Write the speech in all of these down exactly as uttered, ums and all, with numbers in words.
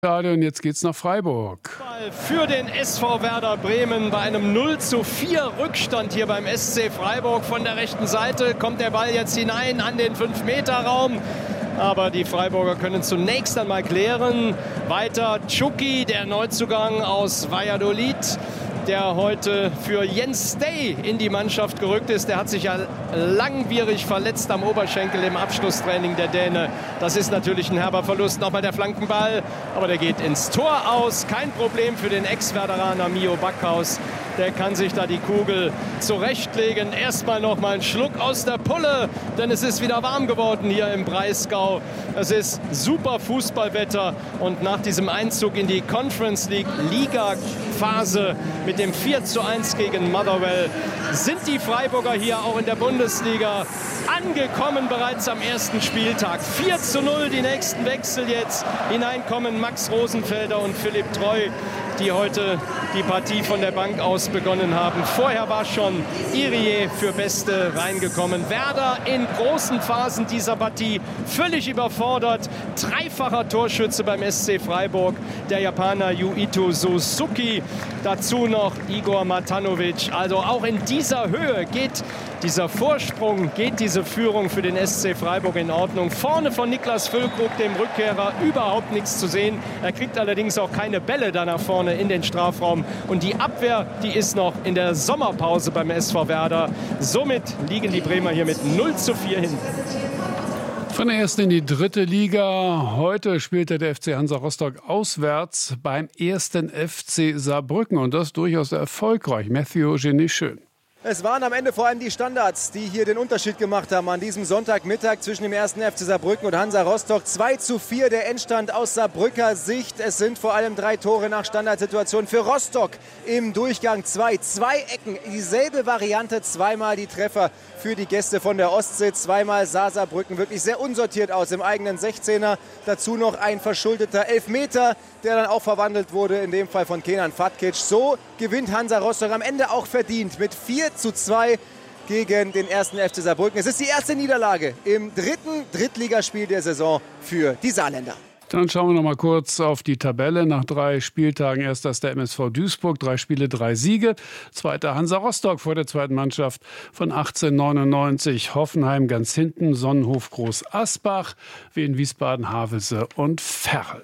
Und jetzt geht's nach Freiburg. Für den S V Werder Bremen bei einem null zu vier Rückstand hier beim S C Freiburg. Von der rechten Seite kommt der Ball jetzt hinein an den fünf Meter Raum. Aber die Freiburger können zunächst einmal klären. Weiter Chucky, der Neuzugang aus Valladolid, der heute für Jens Day in die Mannschaft gerückt ist. Der hat sich ja langwierig verletzt am Oberschenkel im Abschlusstraining, der Däne. Das ist natürlich ein herber Verlust. Nochmal der Flankenball, aber der geht ins Tor aus. Kein Problem für den Ex-Werderaner Mio Backhaus. Der kann sich da die Kugel zurechtlegen. Erstmal noch mal einen Schluck aus der Pulle, denn es ist wieder warm geworden hier im Breisgau. Es ist super Fußballwetter und nach diesem Einzug in die Conference League Liga-Phase mit dem vier zu eins gegen Motherwell sind die Freiburger hier auch in der Bundesliga angekommen bereits am ersten Spieltag. vier zu null, die nächsten Wechsel jetzt. Hineinkommen Max Rosenfelder und Philipp Treu, die heute die Partie von der Bank aus begonnen haben. Vorher war schon Irie für Beste reingekommen. Werder in großen Phasen dieser Partie völlig überfordert. Dreifacher Torschütze beim S C Freiburg, der Japaner Yuito Suzuki. Dazu noch Igor Matanovic. Also auch in dieser Höhe geht dieser Vorsprung, geht diese Führung für den S C Freiburg in Ordnung. Vorne von Niklas Füllkrug, dem Rückkehrer, überhaupt nichts zu sehen. Er kriegt allerdings auch keine Bälle da nach vorne in den Strafraum. Und die Abwehr, die ist noch in der Sommerpause beim S V Werder. Somit liegen die Bremer hier mit null zu vier hinten. Von der ersten in die dritte Liga. Heute spielte der F C Hansa Rostock auswärts beim ersten F C Saarbrücken. Und das durchaus erfolgreich. Matthew Genischön. Es waren am Ende vor allem die Standards, die hier den Unterschied gemacht haben an diesem Sonntagmittag zwischen dem ersten F C Saarbrücken und Hansa Rostock. zwei zu vier der Endstand aus Saarbrücker Sicht. Es sind vor allem drei Tore nach Standardsituation für Rostock im Durchgang. Zwei, zwei Ecken, dieselbe Variante, zweimal die Treffer für die Gäste von der Ostsee. Zweimal sah Saarbrücken wirklich sehr unsortiert aus im eigenen sechzehner. Dazu noch ein verschuldeter Elfmeter, der dann auch verwandelt wurde, in dem Fall von Kenan Fatkic. So gewinnt Hansa Rostock am Ende auch verdient mit vier zu zwei gegen den ersten F C Saarbrücken. Es ist die erste Niederlage im dritten Drittligaspiel der Saison für die Saarländer. Dann schauen wir noch mal kurz auf die Tabelle. Nach drei Spieltagen erster ist der M S V Duisburg, drei Spiele, drei Siege. Zweiter Hansa Rostock vor der zweiten Mannschaft von achtzehnhundertneunundneunzig. Hoffenheim ganz hinten, Sonnenhof Groß Asbach, Wien Wiesbaden, Havelse und Verl.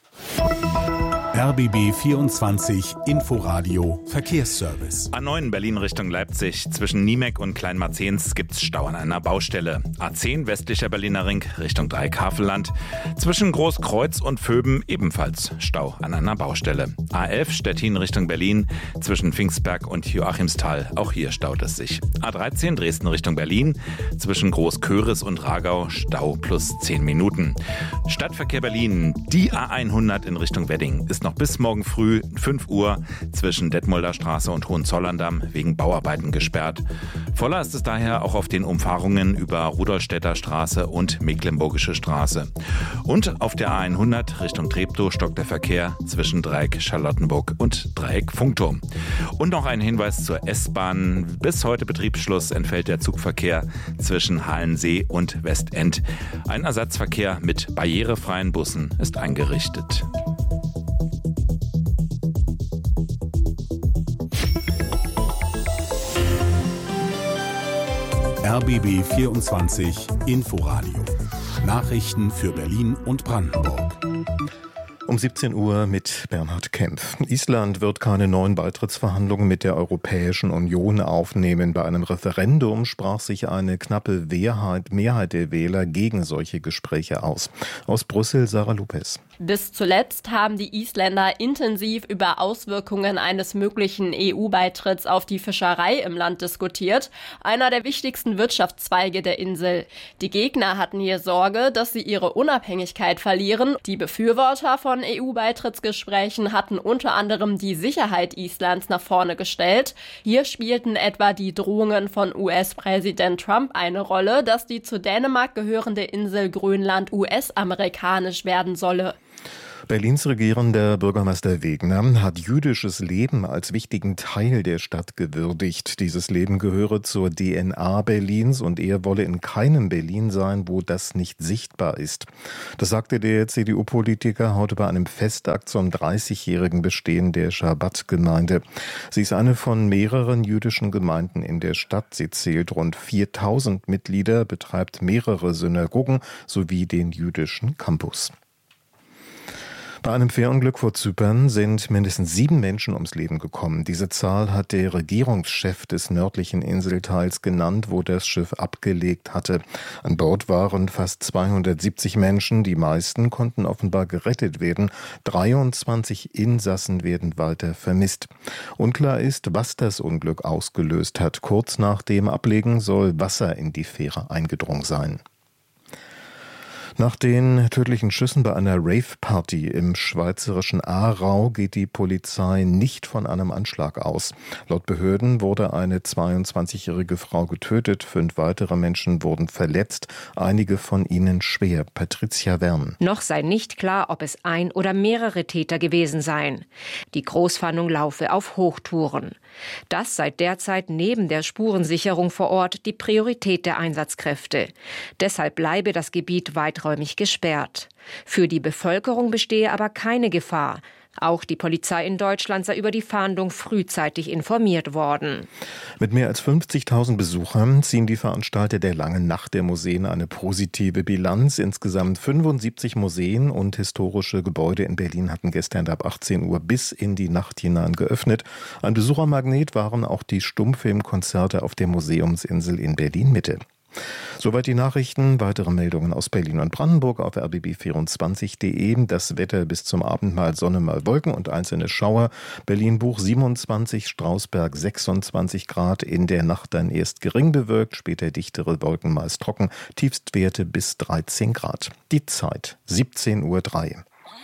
R B B vierundzwanzig Inforadio Verkehrsservice. A neun Berlin Richtung Leipzig. Zwischen Niemeck und Kleinmarzehns gibt's Stau an einer Baustelle. A zehn westlicher Berliner Ring Richtung Dreieck-Havelland. Zwischen Großkreuz und Vöben ebenfalls Stau an einer Baustelle. A elf Stettin Richtung Berlin. Zwischen Pfingstberg und Joachimsthal. Auch hier staut es sich. A dreizehn Dresden Richtung Berlin. Zwischen Großköris und Ragau Stau plus zehn Minuten. Stadtverkehr Berlin. Die A hundert in Richtung Wedding ist noch bis morgen früh fünf Uhr zwischen Detmolder Straße und Hohenzollern-Damm wegen Bauarbeiten gesperrt. Voller ist es daher auch auf den Umfahrungen über Rudolstädter Straße und Mecklenburgische Straße. Und auf der A hundert Richtung Treptow stockt der Verkehr zwischen Dreieck Charlottenburg und Dreieck Funkturm. Und noch ein Hinweis zur S-Bahn. Bis heute Betriebsschluss entfällt der Zugverkehr zwischen Halensee und Westend. Ein Ersatzverkehr mit barrierefreien Bussen ist eingerichtet. R B B vierundzwanzig Inforadio. Nachrichten für Berlin und Brandenburg. Um siebzehn Uhr mit Bernhard Kempf. Island wird keine neuen Beitrittsverhandlungen mit der Europäischen Union aufnehmen. Bei einem Referendum sprach sich eine knappe Mehrheit, Mehrheit der Wähler gegen solche Gespräche aus. Aus Brüssel, Sarah Lopez. Bis zuletzt haben die Isländer intensiv über Auswirkungen eines möglichen E U-Beitritts auf die Fischerei im Land diskutiert, einer der wichtigsten Wirtschaftszweige der Insel. Die Gegner hatten hier Sorge, dass sie ihre Unabhängigkeit verlieren. Die Befürworter von E U-Beitrittsgesprächen hatten unter anderem die Sicherheit Islands nach vorne gestellt. Hier spielten etwa die Drohungen von U S-Präsident Trump eine Rolle, dass die zu Dänemark gehörende Insel Grönland U S-amerikanisch werden solle. Berlins regierender Bürgermeister Wegner hat jüdisches Leben als wichtigen Teil der Stadt gewürdigt. Dieses Leben gehöre zur D N A Berlins und er wolle in keinem Berlin sein, wo das nicht sichtbar ist. Das sagte der C D U-Politiker heute bei einem Festakt zum dreißigjährigen Bestehen der Schabbat-Gemeinde. Sie ist eine von mehreren jüdischen Gemeinden in der Stadt. Sie zählt rund viertausend Mitglieder, betreibt mehrere Synagogen sowie den jüdischen Campus. Bei einem Fährunglück vor Zypern sind mindestens sieben Menschen ums Leben gekommen. Diese Zahl hat der Regierungschef des nördlichen Inselteils genannt, wo das Schiff abgelegt hatte. An Bord waren fast zweihundertsiebzig Menschen. Die meisten konnten offenbar gerettet werden. dreiundzwanzig Insassen werden weiter vermisst. Unklar ist, was das Unglück ausgelöst hat. Kurz nach dem Ablegen soll Wasser in die Fähre eingedrungen sein. Nach den tödlichen Schüssen bei einer Rave-Party im schweizerischen Aarau geht die Polizei nicht von einem Anschlag aus. Laut Behörden wurde eine zweiundzwanzigjährige Frau getötet, fünf weitere Menschen wurden verletzt, einige von ihnen schwer. Patricia Wern. Noch sei nicht klar, ob es ein oder mehrere Täter gewesen seien. Die Großfahndung laufe auf Hochtouren. Das sei derzeit neben der Spurensicherung vor Ort die Priorität der Einsatzkräfte. Deshalb bleibe das Gebiet weiträumig gesperrt. Für die Bevölkerung bestehe aber keine Gefahr. Auch die Polizei in Deutschland sei über die Fahndung frühzeitig informiert worden. Mit mehr als fünfzigtausend Besuchern ziehen die Veranstalter der Langen Nacht der Museen eine positive Bilanz. Insgesamt fünfundsiebzig Museen und historische Gebäude in Berlin hatten gestern ab achtzehn Uhr bis in die Nacht hinein geöffnet. Ein Besuchermagnet waren auch die Stummfilmkonzerte auf der Museumsinsel in Berlin-Mitte. Soweit die Nachrichten. Weitere Meldungen aus Berlin und Brandenburg auf r b b vierundzwanzig punkt d e. Das Wetter bis zum Abend mal Sonne, mal Wolken und einzelne Schauer. Berlin-Buch siebenundzwanzig, Strausberg sechsundzwanzig Grad. In der Nacht dann erst gering bewölkt, später dichtere Wolken, meist trocken. Tiefstwerte bis dreizehn Grad. Die Zeit siebzehn Uhr drei.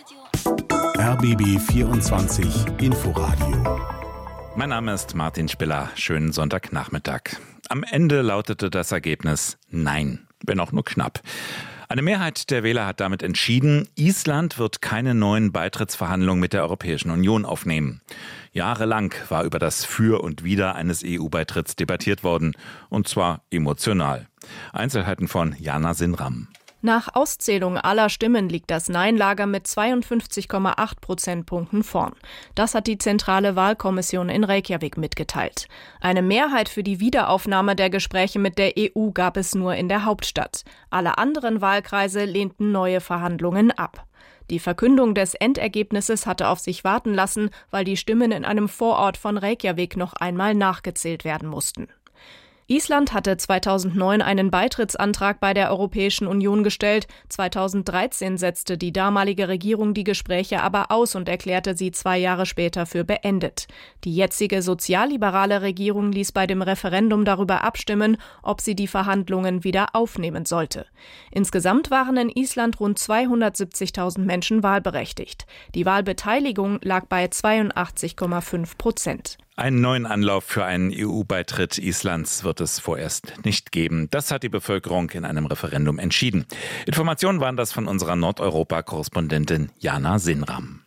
R B B vierundzwanzig Inforadio. Mein Name ist Martin Spiller. Schönen Sonntagnachmittag. Am Ende lautete das Ergebnis Nein, wenn auch nur knapp. Eine Mehrheit der Wähler hat damit entschieden, Island wird keine neuen Beitrittsverhandlungen mit der Europäischen Union aufnehmen. Jahrelang war über das Für und Wider eines E U-Beitritts debattiert worden, und zwar emotional. Einzelheiten von Jana Sinram. Nach Auszählung aller Stimmen liegt das Nein-Lager mit zweiundfünfzig Komma acht Prozentpunkten vorn. Das hat die zentrale Wahlkommission in Reykjavik mitgeteilt. Eine Mehrheit für die Wiederaufnahme der Gespräche mit der E U gab es nur in der Hauptstadt. Alle anderen Wahlkreise lehnten neue Verhandlungen ab. Die Verkündung des Endergebnisses hatte auf sich warten lassen, weil die Stimmen in einem Vorort von Reykjavik noch einmal nachgezählt werden mussten. Island hatte zweitausendneun einen Beitrittsantrag bei der Europäischen Union gestellt. zweitausenddreizehn setzte die damalige Regierung die Gespräche aber aus und erklärte sie zwei Jahre später für beendet. Die jetzige sozialliberale Regierung ließ bei dem Referendum darüber abstimmen, ob sie die Verhandlungen wieder aufnehmen sollte. Insgesamt waren in Island rund zweihundertsiebzigtausend Menschen wahlberechtigt. Die Wahlbeteiligung lag bei zweiundachtzig Komma fünf Prozent. Einen neuen Anlauf für einen E U-Beitritt Islands wird es vorerst nicht geben. Das hat die Bevölkerung in einem Referendum entschieden. Informationen waren das von unserer Nordeuropa-Korrespondentin Jana Sinram.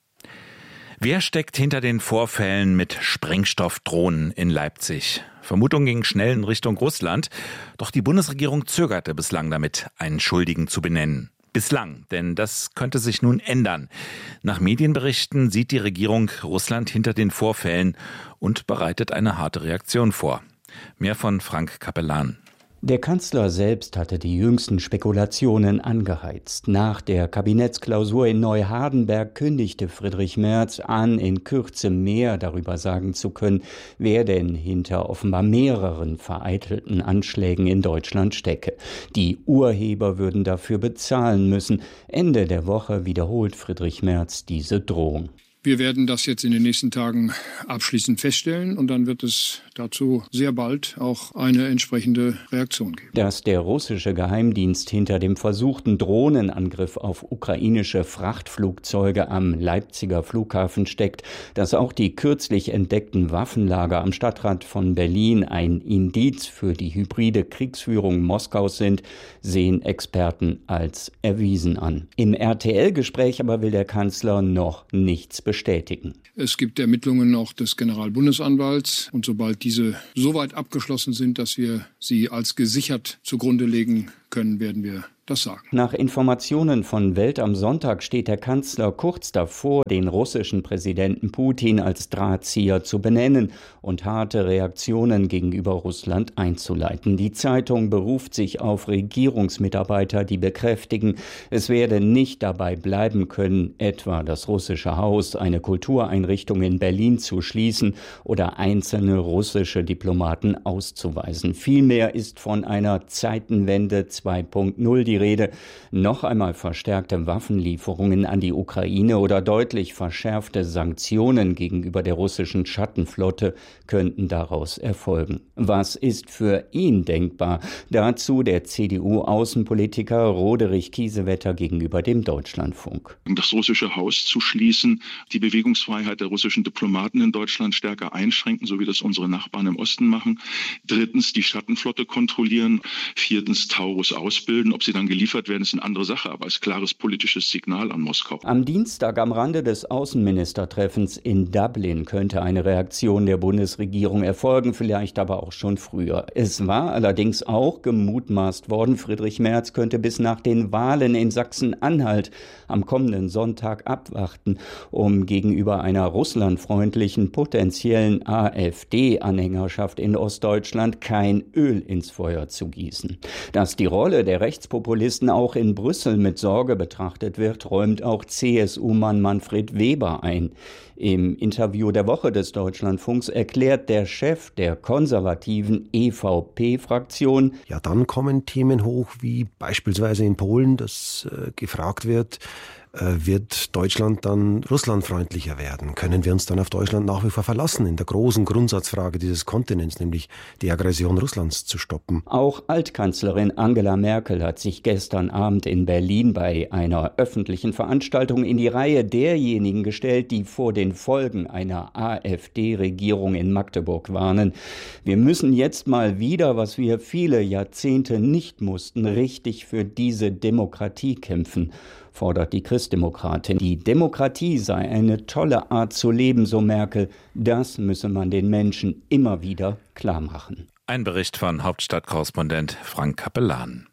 Wer steckt hinter den Vorfällen mit Sprengstoffdrohnen in Leipzig? Vermutungen gingen schnell in Richtung Russland, doch die Bundesregierung zögerte bislang damit, einen Schuldigen zu benennen. Bislang, denn das könnte sich nun ändern. Nach Medienberichten sieht die Regierung Russland hinter den Vorfällen und bereitet eine harte Reaktion vor. Mehr von Frank Kapellan. Der Kanzler selbst hatte die jüngsten Spekulationen angeheizt. Nach der Kabinettsklausur in Neuhardenberg kündigte Friedrich Merz an, in Kürze mehr darüber sagen zu können, wer denn hinter offenbar mehreren vereitelten Anschlägen in Deutschland stecke. Die Urheber würden dafür bezahlen müssen. Ende der Woche wiederholt Friedrich Merz diese Drohung. Wir werden das jetzt in den nächsten Tagen abschließend feststellen und dann wird es dazu sehr bald auch eine entsprechende Reaktion geben. Dass der russische Geheimdienst hinter dem versuchten Drohnenangriff auf ukrainische Frachtflugzeuge am Leipziger Flughafen steckt, dass auch die kürzlich entdeckten Waffenlager am Stadtrand von Berlin ein Indiz für die hybride Kriegsführung Moskaus sind, sehen Experten als erwiesen an. Im R T L-Gespräch aber will der Kanzler noch nichts bestätigen. Es gibt Ermittlungen auch des Generalbundesanwalts und sobald diese so weit abgeschlossen sind, dass wir sie als gesichert zugrunde legen können, werden wir das sagen. Nach Informationen von Welt am Sonntag steht der Kanzler kurz davor, den russischen Präsidenten Putin als Drahtzieher zu benennen und harte Reaktionen gegenüber Russland einzuleiten. Die Zeitung beruft sich auf Regierungsmitarbeiter, die bekräftigen, es werde nicht dabei bleiben können, etwa das russische Haus, eine Kultureinrichtung in Berlin zu schließen oder einzelne russische Diplomaten auszuweisen. Vielmehr ist von einer Zeitenwende zwei Punkt null die Rede. Noch einmal verstärkte Waffenlieferungen an die Ukraine oder deutlich verschärfte Sanktionen gegenüber der russischen Schattenflotte könnten daraus erfolgen. Was ist für ihn denkbar? Dazu der C D U-Außenpolitiker Roderich Kiesewetter gegenüber dem Deutschlandfunk. Das russische Haus zu schließen, die Bewegungsfreiheit der russischen Diplomaten in Deutschland stärker einschränken, so wie das unsere Nachbarn im Osten machen. Drittens die Schattenflotte kontrollieren. Viertens Taurus ausbilden. Ob sie dann geliefert werden, ist eine andere Sache, aber als klares politisches Signal an Moskau. Am Dienstag am Rande des Außenministertreffens in Dublin könnte eine Reaktion der Bundesregierung erfolgen, vielleicht aber auch schon früher. Es war allerdings auch gemutmaßt worden, Friedrich Merz könnte bis nach den Wahlen in Sachsen-Anhalt am kommenden Sonntag abwarten, um gegenüber einer russlandfreundlichen potenziellen AfD-Anhängerschaft in Ostdeutschland kein Öl ins Feuer zu gießen. Dass die Rolle der Rechtspopulisten auch in Brüssel mit Sorge betrachtet wird, räumt auch C S U-Mann Manfred Weber ein. Im Interview der Woche des Deutschlandfunks erklärt der Chef der konservativen E V P-Fraktion: Ja, dann kommen Themen hoch, wie beispielsweise in Polen, dass äh, gefragt wird, wird Deutschland dann russlandfreundlicher werden? Können wir uns dann auf Deutschland nach wie vor verlassen in der großen Grundsatzfrage dieses Kontinents, nämlich die Aggression Russlands zu stoppen? Auch Altkanzlerin Angela Merkel hat sich gestern Abend in Berlin bei einer öffentlichen Veranstaltung in die Reihe derjenigen gestellt, die vor den Folgen einer AfD-Regierung in Magdeburg warnen. Wir müssen jetzt mal wieder, was wir viele Jahrzehnte nicht mussten, richtig für diese Demokratie kämpfen, fordert die Christdemokratin. Die Demokratie sei eine tolle Art zu leben, so Merkel. Das müsse man den Menschen immer wieder klar machen. Ein Bericht von Hauptstadtkorrespondent Frank Kapellan.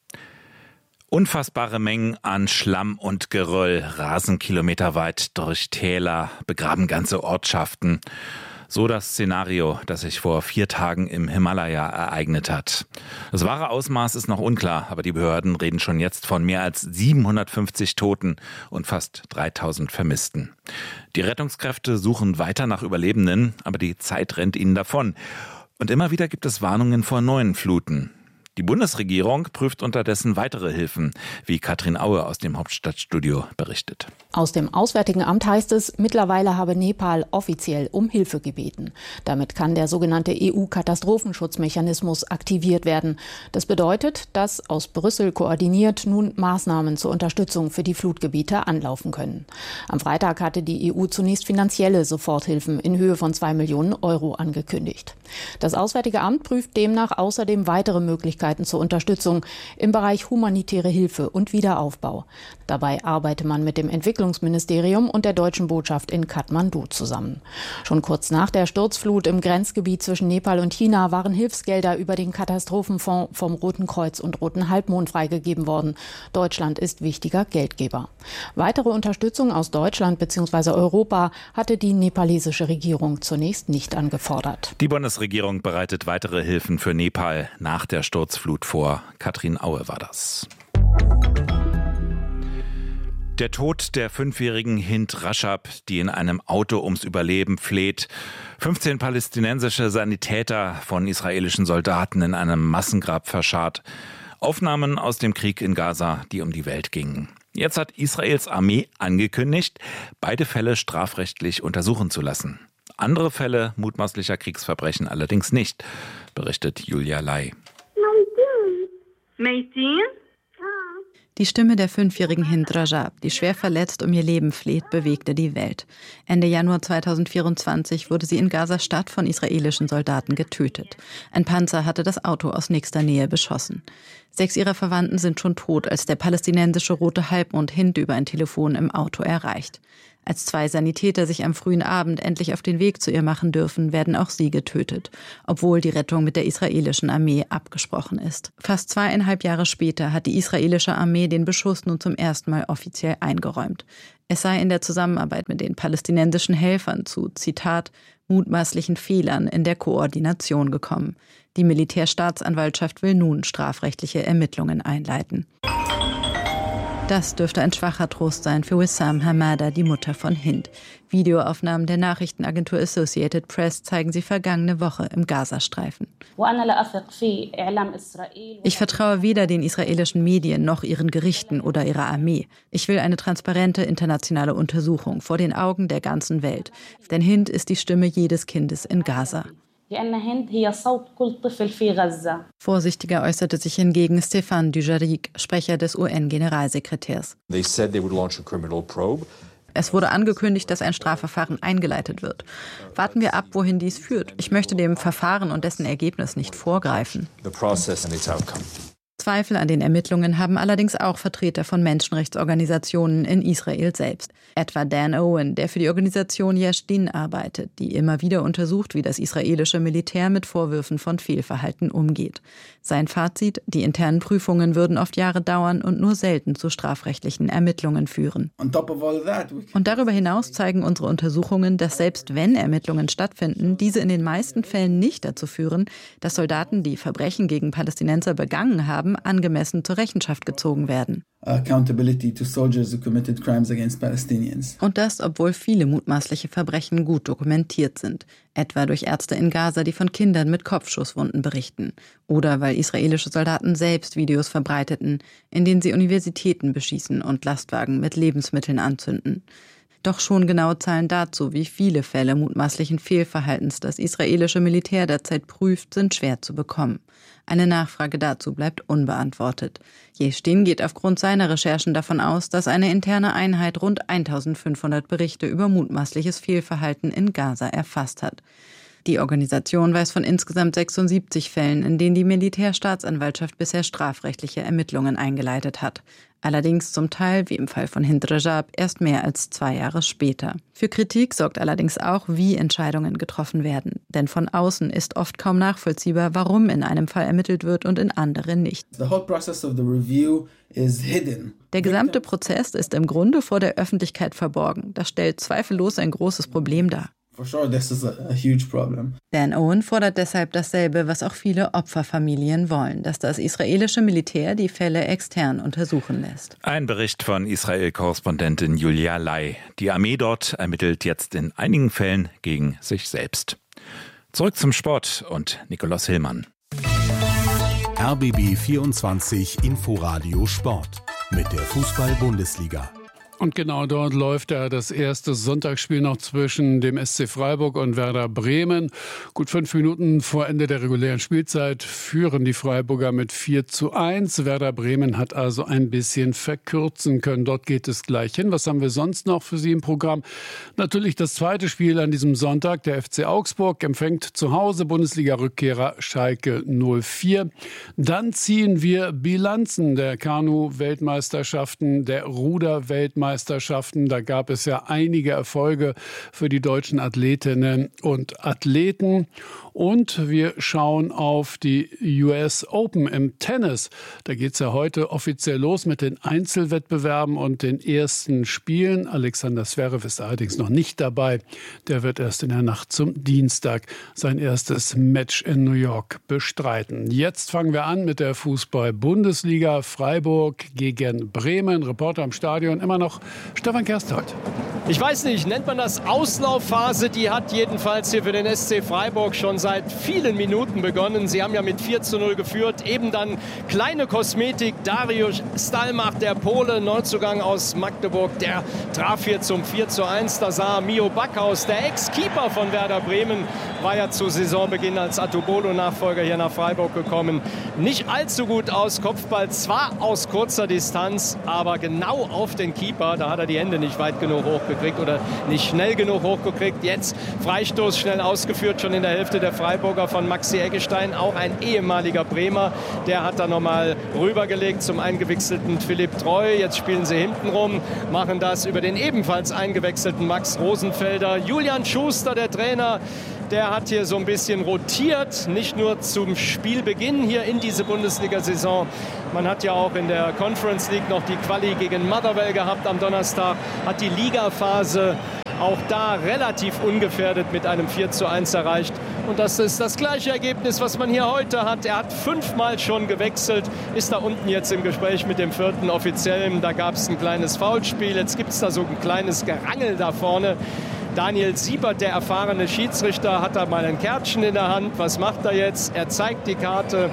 Unfassbare Mengen an Schlamm und Geröll rasen kilometerweit durch Täler, begraben ganze Ortschaften. So das Szenario, das sich vor vier Tagen im Himalaya ereignet hat. Das wahre Ausmaß ist noch unklar, aber die Behörden reden schon jetzt von mehr als siebenhundertfünfzig Toten und fast dreitausend Vermissten. Die Rettungskräfte suchen weiter nach Überlebenden, aber die Zeit rennt ihnen davon. Und immer wieder gibt es Warnungen vor neuen Fluten. Die Bundesregierung prüft unterdessen weitere Hilfen, wie Katrin Aue aus dem Hauptstadtstudio berichtet. Aus dem Auswärtigen Amt heißt es, mittlerweile habe Nepal offiziell um Hilfe gebeten. Damit kann der sogenannte E U-Katastrophenschutzmechanismus aktiviert werden. Das bedeutet, dass aus Brüssel koordiniert nun Maßnahmen zur Unterstützung für die Flutgebiete anlaufen können. Am Freitag hatte die E U zunächst finanzielle Soforthilfen in Höhe von zwei Millionen Euro angekündigt. Das Auswärtige Amt prüft demnach außerdem weitere Möglichkeiten zur Unterstützung im Bereich humanitäre Hilfe und Wiederaufbau. Dabei arbeite man mit dem Entwicklungsministerium und der deutschen Botschaft in Kathmandu zusammen. Schon kurz nach der Sturzflut im Grenzgebiet zwischen Nepal und China waren Hilfsgelder über den Katastrophenfonds vom Roten Kreuz und Roten Halbmond freigegeben worden. Deutschland ist wichtiger Geldgeber. Weitere Unterstützung aus Deutschland bzw. Europa hatte die nepalesische Regierung zunächst nicht angefordert. Die Bundesregierung bereitet weitere Hilfen für Nepal nach der Sturzflut vor. Katrin Aue war das. Der Tod der fünfjährigen Hind Rashab, die in einem Auto ums Überleben fleht. fünfzehn palästinensische Sanitäter von israelischen Soldaten in einem Massengrab verscharrt. Aufnahmen aus dem Krieg in Gaza, die um die Welt gingen. Jetzt hat Israels Armee angekündigt, beide Fälle strafrechtlich untersuchen zu lassen. Andere Fälle mutmaßlicher Kriegsverbrechen allerdings nicht, berichtet Julia Lai. Die Stimme der fünfjährigen Hind Rajab, die schwer verletzt um ihr Leben fleht, bewegte die Welt. Ende Januar zweitausendvierundzwanzig wurde sie in Gaza-Stadt von israelischen Soldaten getötet. Ein Panzer hatte das Auto aus nächster Nähe beschossen. Sechs ihrer Verwandten sind schon tot, als der palästinensische Rote Halbmond Hind über ein Telefon im Auto erreicht. Als zwei Sanitäter sich am frühen Abend endlich auf den Weg zu ihr machen dürfen, werden auch sie getötet, obwohl die Rettung mit der israelischen Armee abgesprochen ist. Fast zweieinhalb Jahre später hat die israelische Armee den Beschuss nun zum ersten Mal offiziell eingeräumt. Es sei in der Zusammenarbeit mit den palästinensischen Helfern zu, Zitat, mutmaßlichen Fehlern in der Koordination gekommen. Die Militärstaatsanwaltschaft will nun strafrechtliche Ermittlungen einleiten. Das dürfte ein schwacher Trost sein für Wissam Hamada, die Mutter von Hind. Videoaufnahmen der Nachrichtenagentur Associated Press zeigen sie vergangene Woche im Gazastreifen. Ich vertraue weder den israelischen Medien noch ihren Gerichten oder ihrer Armee. Ich will eine transparente internationale Untersuchung vor den Augen der ganzen Welt. Denn Hind ist die Stimme jedes Kindes in Gaza. Vorsichtiger äußerte sich hingegen Stéphane Dujarric, Sprecher des U N-Generalsekretärs. Es wurde angekündigt, dass ein Strafverfahren eingeleitet wird. Warten wir ab, wohin dies führt. Ich möchte dem Verfahren und dessen Ergebnis nicht vorgreifen. Zweifel an den Ermittlungen haben allerdings auch Vertreter von Menschenrechtsorganisationen in Israel selbst. Etwa Dan Owen, der für die Organisation Yesh Din arbeitet, die immer wieder untersucht, wie das israelische Militär mit Vorwürfen von Fehlverhalten umgeht. Sein Fazit: Die internen Prüfungen würden oft Jahre dauern und nur selten zu strafrechtlichen Ermittlungen führen. Und darüber hinaus zeigen unsere Untersuchungen, dass selbst wenn Ermittlungen stattfinden, diese in den meisten Fällen nicht dazu führen, dass Soldaten, die Verbrechen gegen Palästinenser begangen haben, angemessen zur Rechenschaft gezogen werden. Und das, obwohl viele mutmaßliche Verbrechen gut dokumentiert sind. Etwa durch Ärzte in Gaza, die von Kindern mit Kopfschusswunden berichten. Oder weil israelische Soldaten selbst Videos verbreiteten, in denen sie Universitäten beschießen und Lastwagen mit Lebensmitteln anzünden. Doch schon genaue Zahlen dazu, wie viele Fälle mutmaßlichen Fehlverhaltens das israelische Militär derzeit prüft, sind schwer zu bekommen. Eine Nachfrage dazu bleibt unbeantwortet. Yesh Din geht aufgrund seiner Recherchen davon aus, dass eine interne Einheit rund eintausendfünfhundert Berichte über mutmaßliches Fehlverhalten in Gaza erfasst hat. Die Organisation weiß von insgesamt sechsundsiebzig Fällen, in denen die Militärstaatsanwaltschaft bisher strafrechtliche Ermittlungen eingeleitet hat. Allerdings zum Teil, wie im Fall von Hind Rajab, erst mehr als zwei Jahre später. Für Kritik sorgt allerdings auch, wie Entscheidungen getroffen werden. Denn von außen ist oft kaum nachvollziehbar, warum in einem Fall ermittelt wird und in anderen nicht. Der gesamte Prozess ist im Grunde vor der Öffentlichkeit verborgen. Das stellt zweifellos ein großes Problem dar. For sure, this is a, a huge problem. Dan Owen fordert deshalb dasselbe, was auch viele Opferfamilien wollen, dass das israelische Militär die Fälle extern untersuchen lässt. Ein Bericht von Israel-Korrespondentin Julia Lai. Die Armee dort ermittelt jetzt in einigen Fällen gegen sich selbst. Zurück zum Sport und Nikolaus Hillmann. R B B vierundzwanzig Inforadio Sport mit der Fußball-Bundesliga. Und genau dort läuft ja das erste Sonntagsspiel noch zwischen dem S C Freiburg und Werder Bremen. Gut fünf Minuten vor Ende der regulären Spielzeit führen die Freiburger mit vier zu eins. Werder Bremen hat also ein bisschen verkürzen können. Dort geht es gleich hin. Was haben wir sonst noch für Sie im Programm? Natürlich das zweite Spiel an diesem Sonntag. Der F C Augsburg empfängt zu Hause Bundesliga-Rückkehrer Schalke null vier. Dann ziehen wir Bilanzen der Kanu-Weltmeisterschaften, der Ruder-Weltmeisterschaften. Meisterschaften. Da gab es ja einige Erfolge für die deutschen Athletinnen und Athleten. Und wir schauen auf die U S Open im Tennis. Da geht es ja heute offiziell los mit den Einzelwettbewerben und den ersten Spielen. Alexander Zverev ist allerdings noch nicht dabei. Der wird erst in der Nacht zum Dienstag sein erstes Match in New York bestreiten. Jetzt fangen wir an mit der Fußball-Bundesliga. Freiburg gegen Bremen. Reporter im Stadion immer noch Stefan Kersthold. Ich weiß nicht, nennt man das Auslaufphase? Die hat jedenfalls hier für den S C Freiburg schon seit seit vielen Minuten begonnen. Sie haben ja mit vier zu null geführt. Eben dann kleine Kosmetik. Dariusz Stalmach, der Pole, Neuzugang aus Magdeburg, der traf hier zum vier zu eins. Da sah Mio Backhaus, der Ex-Keeper von Werder Bremen, war ja zu Saisonbeginn als Atubolo-Nachfolger hier nach Freiburg gekommen. Nicht allzu gut aus. Kopfball zwar aus kurzer Distanz, aber genau auf den Keeper. Da hat er die Hände nicht weit genug hochgekriegt oder nicht schnell genug hochgekriegt. Jetzt Freistoß schnell ausgeführt, schon in der Hälfte der Freiburger von Maxi Eggestein. Auch ein ehemaliger Bremer. Der hat da nochmal rübergelegt zum eingewechselten Philipp Treu. Jetzt spielen sie hinten rum, machen das über den ebenfalls eingewechselten Max Rosenfelder. Julian Schuster, der Trainer, der hat hier so ein bisschen rotiert, nicht nur zum Spielbeginn hier in diese Bundesliga-Saison. Man hat ja auch in der Conference League noch die Quali gegen Motherwell gehabt am Donnerstag, hat die Ligaphase auch da relativ ungefährdet mit einem vier zu eins erreicht. Und das ist das gleiche Ergebnis, was man hier heute hat. Er hat fünfmal schon gewechselt, ist da unten jetzt im Gespräch mit dem vierten Offiziellen. Da gab es ein kleines Foulspiel, jetzt gibt es da so ein kleines Gerangel da vorne. Daniel Siebert, der erfahrene Schiedsrichter, hat da mal ein Kärtchen in der Hand. Was macht er jetzt? Er zeigt die Karte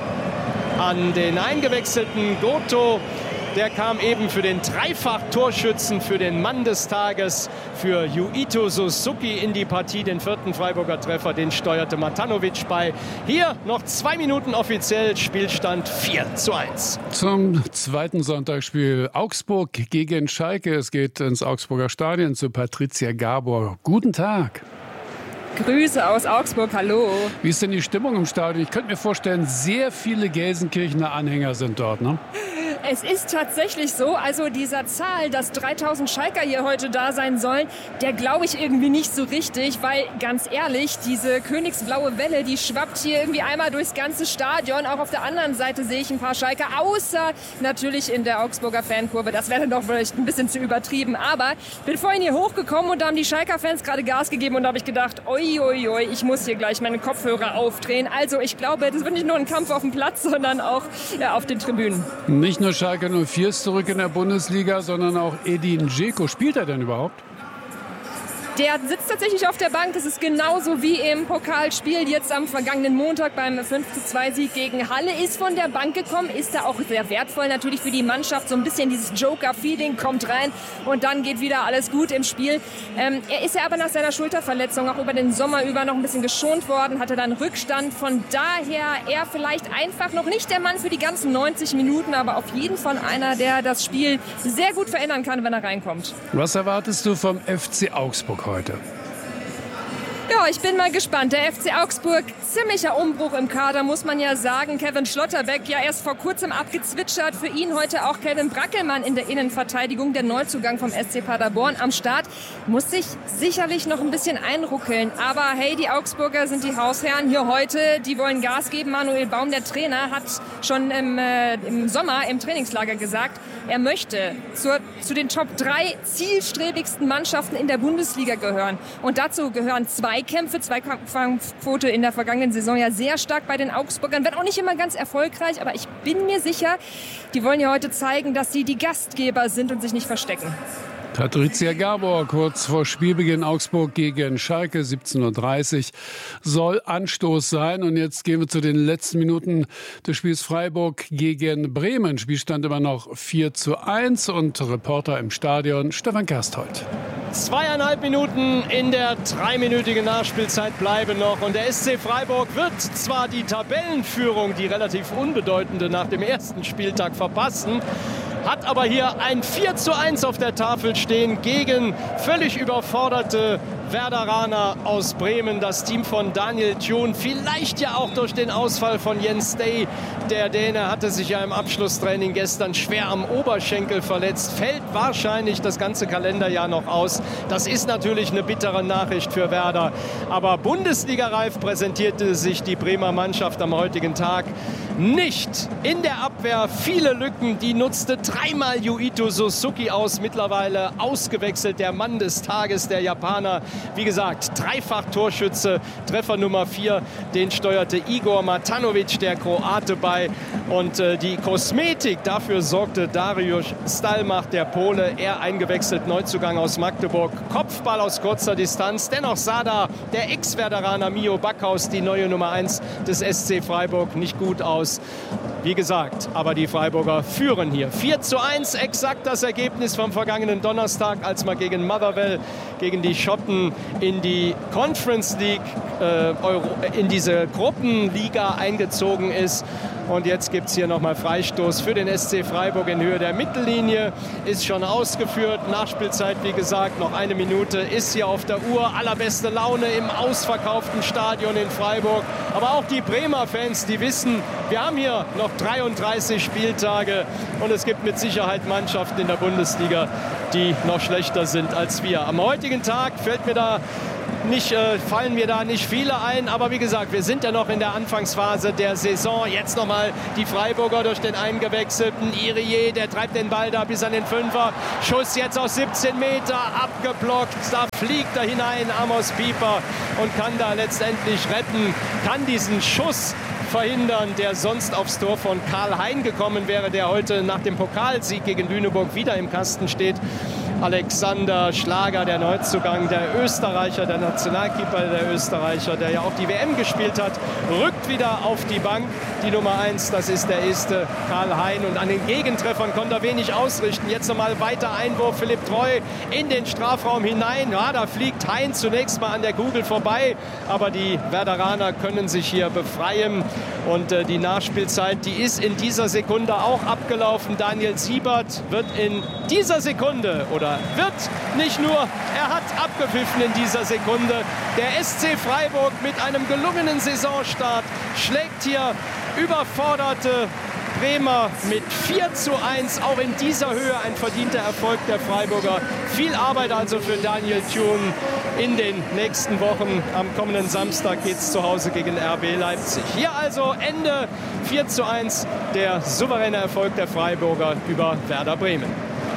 an den eingewechselten Goto. Der kam eben für den Dreifach-Torschützen, für den Mann des Tages, für Yuito Suzuki in die Partie. Den vierten Freiburger Treffer, den steuerte Matanovic bei. Hier noch zwei Minuten offiziell, Spielstand vier zu eins. Zum zweiten Sonntagsspiel Augsburg gegen Schalke. Es geht ins Augsburger Stadion zu Patricia Gabor. Guten Tag. Grüße aus Augsburg, hallo. Wie ist denn die Stimmung im Stadion? Ich könnte mir vorstellen, sehr viele Gelsenkirchener Anhänger sind dort, ne? Es ist tatsächlich so, also dieser Zahl, dass dreitausend Schalker hier heute da sein sollen, der glaube ich irgendwie nicht so richtig, weil ganz ehrlich, diese königsblaue Welle, die schwappt hier irgendwie einmal durchs ganze Stadion. Auch auf der anderen Seite sehe ich ein paar Schalker, außer natürlich in der Augsburger Fankurve. Das wäre dann doch vielleicht ein bisschen zu übertrieben, aber ich bin vorhin hier hochgekommen und da haben die Schalker-Fans gerade Gas gegeben und da habe ich gedacht, oi, oi, oi, ich muss hier gleich meine Kopfhörer aufdrehen. Also ich glaube, das wird nicht nur ein Kampf auf dem Platz, sondern auch ja, auf den Tribünen. Nicht nur Schalke null vier ist zurück in der Bundesliga, sondern auch Edin Dzeko. Spielt er denn überhaupt? Der sitzt tatsächlich auf der Bank. Das ist genauso wie im Pokalspiel jetzt am vergangenen Montag beim fünf zu zwei Sieg gegen Halle. Ist von der Bank gekommen, ist da auch sehr wertvoll natürlich für die Mannschaft. So ein bisschen dieses Joker-Feeling kommt rein und dann geht wieder alles gut im Spiel. Ähm, er ist ja aber nach seiner Schulterverletzung auch über den Sommer über noch ein bisschen geschont worden, hatte dann Rückstand. Von daher er vielleicht einfach noch nicht der Mann für die ganzen neunzig Minuten, aber auf jeden Fall einer, der das Spiel sehr gut verändern kann, wenn er reinkommt. Was erwartest du vom F C Augsburg heute? Ja, ich bin mal gespannt. Der F C Augsburg, ziemlicher Umbruch im Kader, muss man ja sagen. Kevin Schlotterbeck, ja erst vor kurzem abgezwitschert. Für ihn heute auch Kevin Brackelmann in der Innenverteidigung, der Neuzugang vom S C Paderborn am Start. Muss sich sicherlich noch ein bisschen einruckeln. Aber hey, die Augsburger sind die Hausherren hier heute. Die wollen Gas geben. Manuel Baum, der Trainer, hat schon im, äh, im Sommer im Trainingslager gesagt, er möchte zur, zu den Top drei zielstrebigsten Mannschaften in der Bundesliga gehören. Und dazu gehören zwei Kämpfe, Zweikampfquote in der vergangenen Saison ja sehr stark bei den Augsburgern. Wird auch nicht immer ganz erfolgreich, aber ich bin mir sicher, die wollen ja heute zeigen, dass sie die Gastgeber sind und sich nicht verstecken. Patricia Gabor, kurz vor Spielbeginn Augsburg gegen Schalke, siebzehn Uhr dreißig, soll Anstoß sein. Und jetzt gehen wir zu den letzten Minuten des Spiels Freiburg gegen Bremen. Spielstand immer noch vier zu eins und Reporter im Stadion Stefan Kersthold. Zweieinhalb Minuten in der dreiminütigen Nachspielzeit bleiben noch. Und der S C Freiburg wird zwar die Tabellenführung, die relativ unbedeutende, nach dem ersten Spieltag verpassen, hat aber hier ein vier zu eins auf der Tafel stehen gegen völlig überforderte Werderaner aus Bremen. Das Team von Daniel Thun, vielleicht ja auch durch den Ausfall von Jens Stay. Der Däne hatte sich ja im Abschlusstraining gestern schwer am Oberschenkel verletzt. Fällt wahrscheinlich das ganze Kalenderjahr noch aus. Das ist natürlich eine bittere Nachricht für Werder. Aber Bundesliga-reif präsentierte sich die Bremer Mannschaft am heutigen Tag nicht. In der Abwehr viele Lücken, die nutzte dreimal Yuito Suzuki aus. Mittlerweile ausgewechselt, der Mann des Tages, der Japaner. Wie gesagt, Dreifach-Torschütze, Treffer Nummer vier, den steuerte Igor Matanovic, der Kroate, bei. Und äh, die Kosmetik, dafür sorgte Dariusz Stalmach, der Pole, er eingewechselt, Neuzugang aus Magdeburg. Kopfball aus kurzer Distanz. Dennoch sah da der Ex-Werderaner Mio Backhaus, die neue Nummer eins des S C Freiburg, nicht gut aus. Wie gesagt, aber die Freiburger führen hier. vier zu eins, exakt das Ergebnis vom vergangenen Donnerstag, als man gegen Motherwell, gegen die Schotten in die Conference League, äh, Euro, in diese Gruppenliga eingezogen ist. Und jetzt gibt es hier nochmal Freistoß für den S C Freiburg in Höhe der Mittellinie. Ist schon ausgeführt. Nachspielzeit, wie gesagt, noch eine Minute ist hier auf der Uhr. Allerbeste Laune im ausverkauften Stadion in Freiburg. Aber auch die Bremer Fans, die wissen, wir haben hier noch dreiunddreißig Spieltage. Und es gibt mit Sicherheit Mannschaften in der Bundesliga, die noch schlechter sind als wir. Am heutigen Tag fällt mir da Nicht, äh, fallen mir da nicht viele ein, aber wie gesagt, wir sind ja noch in der Anfangsphase der Saison. Jetzt nochmal die Freiburger durch den eingewechselten Irié, der treibt den Ball da bis an den Fünfer. Schuss jetzt aus siebzehn Meter, abgeblockt, da fliegt er hinein, Amos Pieper, und kann da letztendlich retten, kann diesen Schuss verhindern, der sonst aufs Tor von Karl Hein gekommen wäre, der heute nach dem Pokalsieg gegen Lüneburg wieder im Kasten steht. Alexander Schlager, der Neuzugang, der Österreicher, der Nationalkeeper der Österreicher, der ja auch die W M gespielt hat, rückt wieder auf die Bank. Die Nummer eins, das ist der erste Karl Hein. Und an den Gegentreffern konnte er wenig ausrichten. Jetzt nochmal weiter Einwurf, Philipp Treu in den Strafraum hinein. Ja, da fliegt Hein zunächst mal an der Kugel vorbei. Aber die Werderaner können sich hier befreien. Und äh, die Nachspielzeit, die ist in dieser Sekunde auch abgelaufen. Daniel Siebert wird in dieser Sekunde oder wird nicht nur, er hat abgepfiffen in dieser Sekunde. Der S C Freiburg mit einem gelungenen Saisonstart schlägt hier überforderte Bremer mit vier zu eins. Auch in dieser Höhe ein verdienter Erfolg der Freiburger. Viel Arbeit also für Daniel Thune in den nächsten Wochen. Am kommenden Samstag geht es zu Hause gegen R B Leipzig. Hier also Ende vier zu eins, der souveräne Erfolg der Freiburger über Werder Bremen.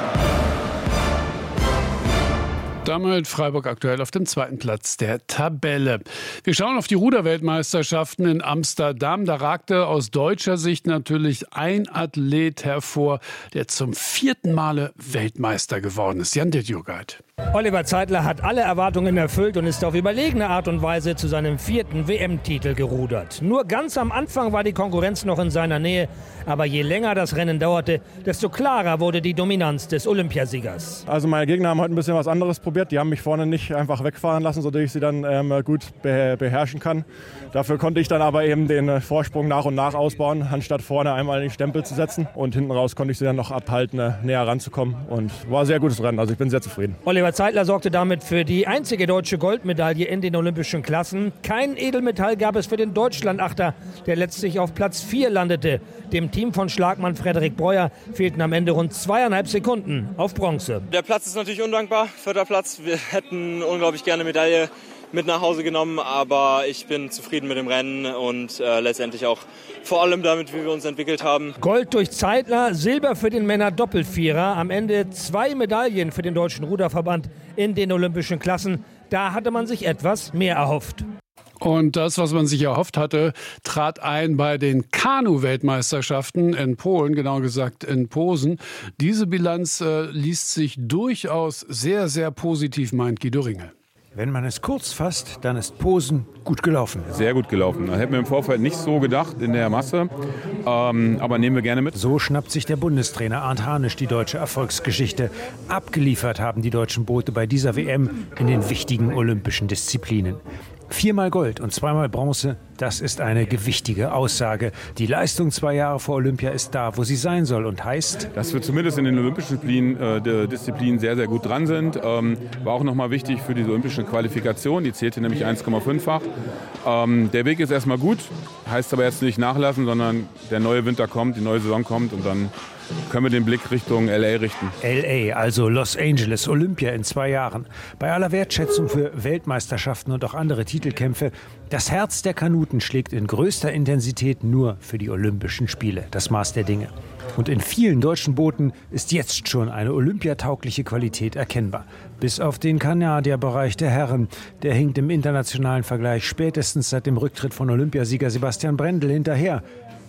Damit Freiburg aktuell auf dem zweiten Platz der Tabelle. Wir schauen auf die Ruderweltmeisterschaften in Amsterdam. Da ragte aus deutscher Sicht natürlich ein Athlet hervor, der zum vierten Male Weltmeister geworden ist. Jan Dittjugeit. Oliver Zeitler hat alle Erwartungen erfüllt und ist auf überlegene Art und Weise zu seinem vierten W M-Titel gerudert. Nur ganz am Anfang war die Konkurrenz noch in seiner Nähe. Aber je länger das Rennen dauerte, desto klarer wurde die Dominanz des Olympiasiegers. Also meine Gegner haben heute ein bisschen was anderes probiert. Die haben mich vorne nicht einfach wegfahren lassen, sodass ich sie dann ähm, gut be- beherrschen kann. Dafür konnte ich dann aber eben den Vorsprung nach und nach ausbauen, anstatt vorne einmal den Stempel zu setzen. Und hinten raus konnte ich sie dann noch abhalten, näher ranzukommen. Und war ein sehr gutes Rennen, also ich bin sehr zufrieden. Oliver Zeitler sorgte damit für die einzige deutsche Goldmedaille in den olympischen Klassen. Kein Edelmetall gab es für den Deutschlandachter, der letztlich auf Platz vier landete. Dem Team von Schlagmann Frederik Breuer fehlten am Ende rund zweieinhalb Sekunden auf Bronze. Der Platz ist natürlich undankbar, vierter Platz. Wir hätten unglaublich gerne Medaille mit nach Hause genommen, aber ich bin zufrieden mit dem Rennen und äh, letztendlich auch vor allem damit, wie wir uns entwickelt haben. Gold durch Zeitler, Silber für den Männer-Doppelvierer. Am Ende zwei Medaillen für den Deutschen Ruderverband in den olympischen Klassen. Da hatte man sich etwas mehr erhofft. Und das, was man sich erhofft hatte, trat ein bei den Kanu-Weltmeisterschaften in Polen, genauer gesagt in Posen. Diese Bilanz äh, liest sich durchaus sehr, sehr positiv, meint Guido Ringel. Wenn man es kurz fasst, dann ist Posen gut gelaufen. Sehr gut gelaufen. Das hätten wir im Vorfeld nicht so gedacht in der Masse, ähm, aber nehmen wir gerne mit. So schnappt sich der Bundestrainer Arndt Hanisch die deutsche Erfolgsgeschichte. Abgeliefert haben die deutschen Boote bei dieser W M in den wichtigen olympischen Disziplinen. Viermal Gold und zweimal Bronze, das ist eine gewichtige Aussage. Die Leistung zwei Jahre vor Olympia ist da, wo sie sein soll und heißt, dass wir zumindest in den olympischen Disziplinen, äh, Disziplinen sehr, sehr gut dran sind. Ähm, war auch nochmal wichtig für diese olympische Qualifikation, die zählte nämlich eins Komma fünffach. Ähm, der Weg ist erstmal gut, heißt aber jetzt nicht nachlassen, sondern der neue Winter kommt, die neue Saison kommt und dann können wir den Blick Richtung L A richten. L A, also Los Angeles, Olympia in zwei Jahren. Bei aller Wertschätzung für Weltmeisterschaften und auch andere Titelkämpfe, das Herz der Kanuten schlägt in größter Intensität nur für die Olympischen Spiele, das Maß der Dinge. Und in vielen deutschen Booten ist jetzt schon eine olympiataugliche Qualität erkennbar. Bis auf den Kanadierbereich der Herren. Der hinkt im internationalen Vergleich spätestens seit dem Rücktritt von Olympiasieger Sebastian Brendel hinterher.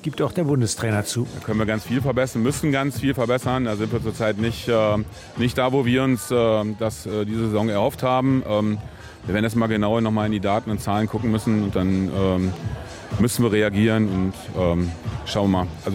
gibt auch der Bundestrainer zu. Da können wir ganz viel verbessern, müssen ganz viel verbessern. Da sind wir zurzeit nicht, äh, nicht da, wo wir uns äh, das äh, diese Saison erhofft haben. Ähm, wir werden jetzt mal genauer noch mal in die Daten und Zahlen gucken müssen und dann ähm, müssen wir reagieren und ähm, schauen wir mal. Also,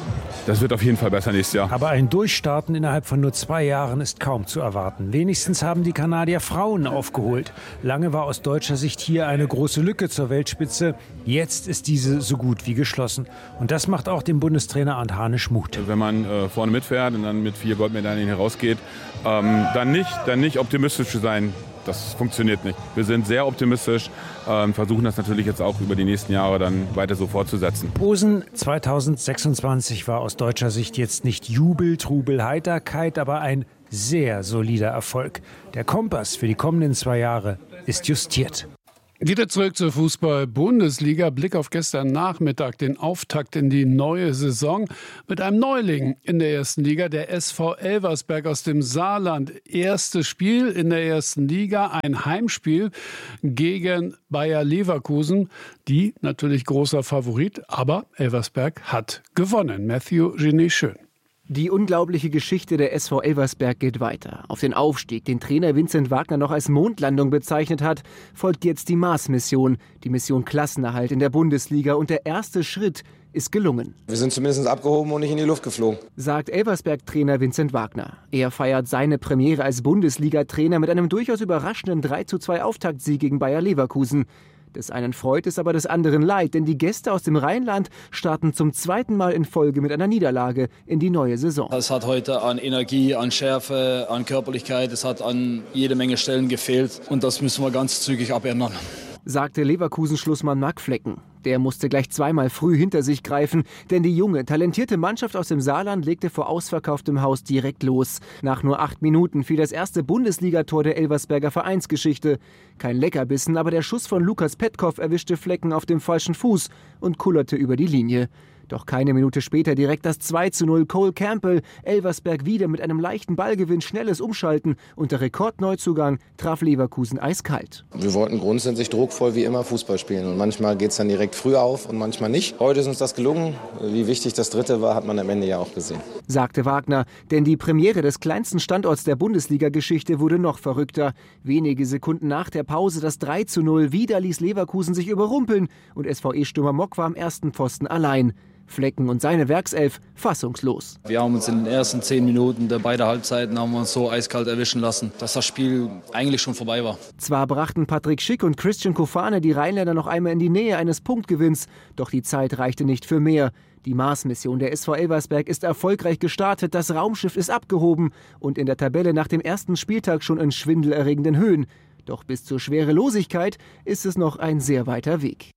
das wird auf jeden Fall besser nächstes Jahr. Aber ein Durchstarten innerhalb von nur zwei Jahren ist kaum zu erwarten. Wenigstens haben die Kanadier Frauen aufgeholt. Lange war aus deutscher Sicht hier eine große Lücke zur Weltspitze. Jetzt ist diese so gut wie geschlossen. Und das macht auch dem Bundestrainer Arnd Hanisch Mut. Wenn man äh, vorne mitfährt und dann mit vier Goldmedaillen herausgeht, ähm, dann, nicht, dann nicht optimistisch zu sein. Das funktioniert nicht. Wir sind sehr optimistisch, äh, versuchen das natürlich jetzt auch über die nächsten Jahre dann weiter so fortzusetzen. Posen zweitausendsechsundzwanzig war aus deutscher Sicht jetzt nicht Jubel, Trubel, Heiterkeit, aber ein sehr solider Erfolg. Der Kompass für die kommenden zwei Jahre ist justiert. Wieder zurück zur Fußball-Bundesliga. Blick auf gestern Nachmittag, den Auftakt in die neue Saison mit einem Neuling in der ersten Liga, der S V Elversberg aus dem Saarland. Erstes Spiel in der ersten Liga, ein Heimspiel gegen Bayer Leverkusen, die natürlich großer Favorit, aber Elversberg hat gewonnen. Matthew Genet-Schön. Die unglaubliche Geschichte der S V Elversberg geht weiter. Auf den Aufstieg, den Trainer Vincent Wagner noch als Mondlandung bezeichnet hat, folgt jetzt die Mars-Mission, die Mission Klassenerhalt in der Bundesliga. Und der erste Schritt ist gelungen. Wir sind zumindest abgehoben und nicht in die Luft geflogen, sagt Elversberg-Trainer Vincent Wagner. Er feiert seine Premiere als Bundesliga-Trainer mit einem durchaus überraschenden drei zu zwei Auftaktsieg gegen Bayer Leverkusen. Des einen freut es, aber des anderen leid, denn die Gäste aus dem Rheinland starten zum zweiten Mal in Folge mit einer Niederlage in die neue Saison. Es hat heute an Energie, an Schärfe, an Körperlichkeit, es hat an jede Menge Stellen gefehlt und das müssen wir ganz zügig abändern, sagte Leverkusen-Schlussmann Marc Flecken. Der musste gleich zweimal früh hinter sich greifen, denn die junge, talentierte Mannschaft aus dem Saarland legte vor ausverkauftem Haus direkt los. Nach nur acht Minuten fiel das erste Bundesligator der Elversberger Vereinsgeschichte. Kein Leckerbissen, aber der Schuss von Lukas Petkoff erwischte Flecken auf dem falschen Fuß und kullerte über die Linie. Doch keine Minute später direkt das zwei zu null. Cole Campbell, Elversberg wieder mit einem leichten Ballgewinn, schnelles Umschalten und der Rekordneuzugang traf Leverkusen eiskalt. Wir wollten grundsätzlich druckvoll wie immer Fußball spielen und manchmal geht es dann direkt früh auf und manchmal nicht. Heute ist uns das gelungen. Wie wichtig das dritte war, hat man am Ende ja auch gesehen, sagte Wagner, denn die Premiere des kleinsten Standorts der Bundesliga-Geschichte wurde noch verrückter. Wenige Sekunden nach der Pause das drei zu null. Wieder ließ Leverkusen sich überrumpeln und S V E-Stürmer Mock war am ersten Pfosten allein. Flecken und seine Werkself fassungslos. Wir haben uns in den ersten zehn Minuten der beiden Halbzeiten haben wir uns so eiskalt erwischen lassen, dass das Spiel eigentlich schon vorbei war. Zwar brachten Patrick Schick und Christian Kofane die Rheinländer noch einmal in die Nähe eines Punktgewinns, doch die Zeit reichte nicht für mehr. Die Mars-Mission der S V Elversberg ist erfolgreich gestartet, das Raumschiff ist abgehoben und in der Tabelle nach dem ersten Spieltag schon in schwindelerregenden Höhen. Doch bis zur Schwerelosigkeit ist es noch ein sehr weiter Weg.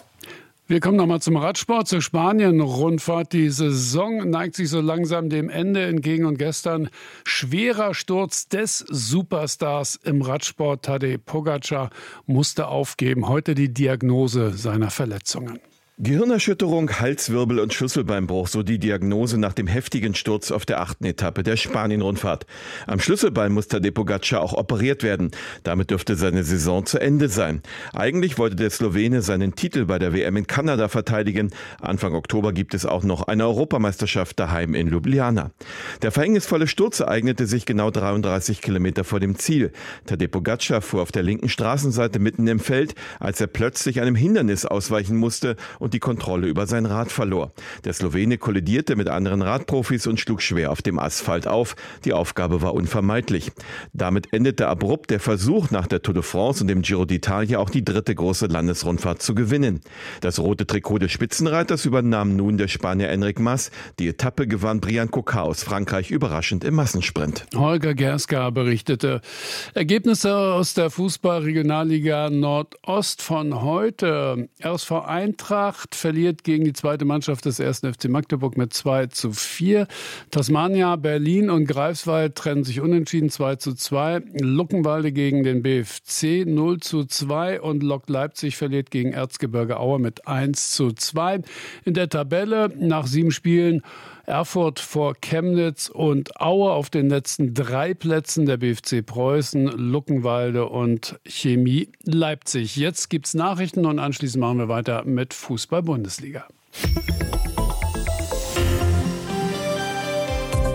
Wir kommen nochmal zum Radsport, zur Spanien-Rundfahrt. Die Saison neigt sich so langsam dem Ende entgegen und gestern schwerer Sturz des Superstars im Radsport. Tadej Pogačar musste aufgeben. Heute die Diagnose seiner Verletzungen. Gehirnerschütterung, Halswirbel und Schlüsselbeinbruch, so die Diagnose nach dem heftigen Sturz auf der achten Etappe der Spanien-Rundfahrt. Am Schlüsselbein muss Tadej Pogačar auch operiert werden. Damit dürfte seine Saison zu Ende sein. Eigentlich wollte der Slowene seinen Titel bei der W M in Kanada verteidigen. Anfang Oktober gibt es auch noch eine Europameisterschaft daheim in Ljubljana. Der verhängnisvolle Sturz ereignete sich genau dreiunddreißig Kilometer vor dem Ziel. Tadej Pogačar fuhr auf der linken Straßenseite mitten im Feld, als er plötzlich einem Hindernis ausweichen musste und die Kontrolle über sein Rad verlor. Der Slowene kollidierte mit anderen Radprofis und schlug schwer auf dem Asphalt auf. Die Aufgabe war unvermeidlich. Damit endete abrupt der Versuch, nach der Tour de France und dem Giro d'Italia auch die dritte große Landesrundfahrt zu gewinnen. Das rote Trikot des Spitzenreiters übernahm nun der Spanier Enric Mas. Die Etappe gewann Brian Coquard aus Frankreich überraschend im Massensprint. Holger Gerska berichtete. Ergebnisse aus der Fußball-Regionalliga Nordost von heute. R S V Eintracht verliert gegen die zweite Mannschaft des ersten F C Magdeburg mit zwei zu vier. Tasmania, Berlin und Greifswald trennen sich unentschieden zwei zu zwei. Luckenwalde gegen den B F C null zu zwei und Lok Leipzig verliert gegen Erzgebirge Aue mit eins zu zwei. In der Tabelle nach sieben Spielen Erfurt vor Chemnitz und Aue auf den letzten drei Plätzen, der B F C Preußen, Luckenwalde und Chemie Leipzig. Jetzt gibt's Nachrichten und anschließend machen wir weiter mit Fußball-Bundesliga.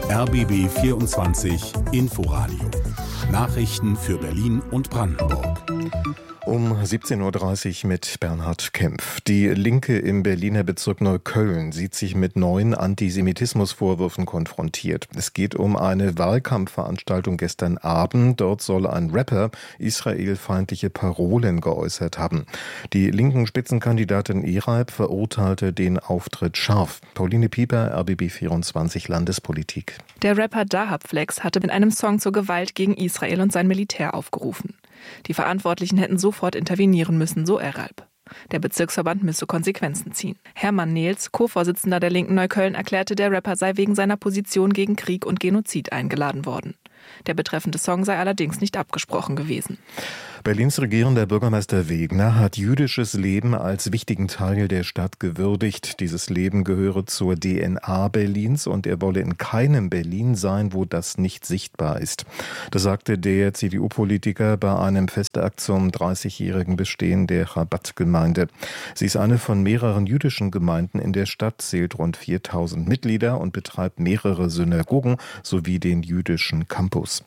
R B B vierundzwanzig Inforadio. Nachrichten für Berlin und Brandenburg. Um siebzehn Uhr dreißig mit Bernhard Kempf. Die Linke im Berliner Bezirk Neukölln sieht sich mit neuen Antisemitismusvorwürfen konfrontiert. Es geht um eine Wahlkampfveranstaltung gestern Abend. Dort soll ein Rapper israelfeindliche Parolen geäußert haben. Die linken Spitzenkandidatin Ereib verurteilte den Auftritt scharf. Pauline Pieper, R B B vierundzwanzig Landespolitik. Der Rapper Dahab Flex hatte mit einem Song zur Gewalt gegen Israel und sein Militär aufgerufen. Die Verantwortlichen hätten sofort intervenieren müssen, so Ereib. Der Bezirksverband müsse Konsequenzen ziehen. Hermann Nehls, Co-Vorsitzender der Linken Neukölln, erklärte, der Rapper sei wegen seiner Position gegen Krieg und Genozid eingeladen worden. Der betreffende Song sei allerdings nicht abgesprochen gewesen. Berlins regierender Bürgermeister Wegner hat jüdisches Leben als wichtigen Teil der Stadt gewürdigt. Dieses Leben gehöre zur D N A Berlins und er wolle in keinem Berlin sein, wo das nicht sichtbar ist. Das sagte der C D U-Politiker bei einem Festakt zum dreißigjährigen Bestehen der Chabad-Gemeinde. Sie ist eine von mehreren jüdischen Gemeinden in der Stadt, zählt rund viertausend Mitglieder und betreibt mehrere Synagogen sowie den jüdischen Campus.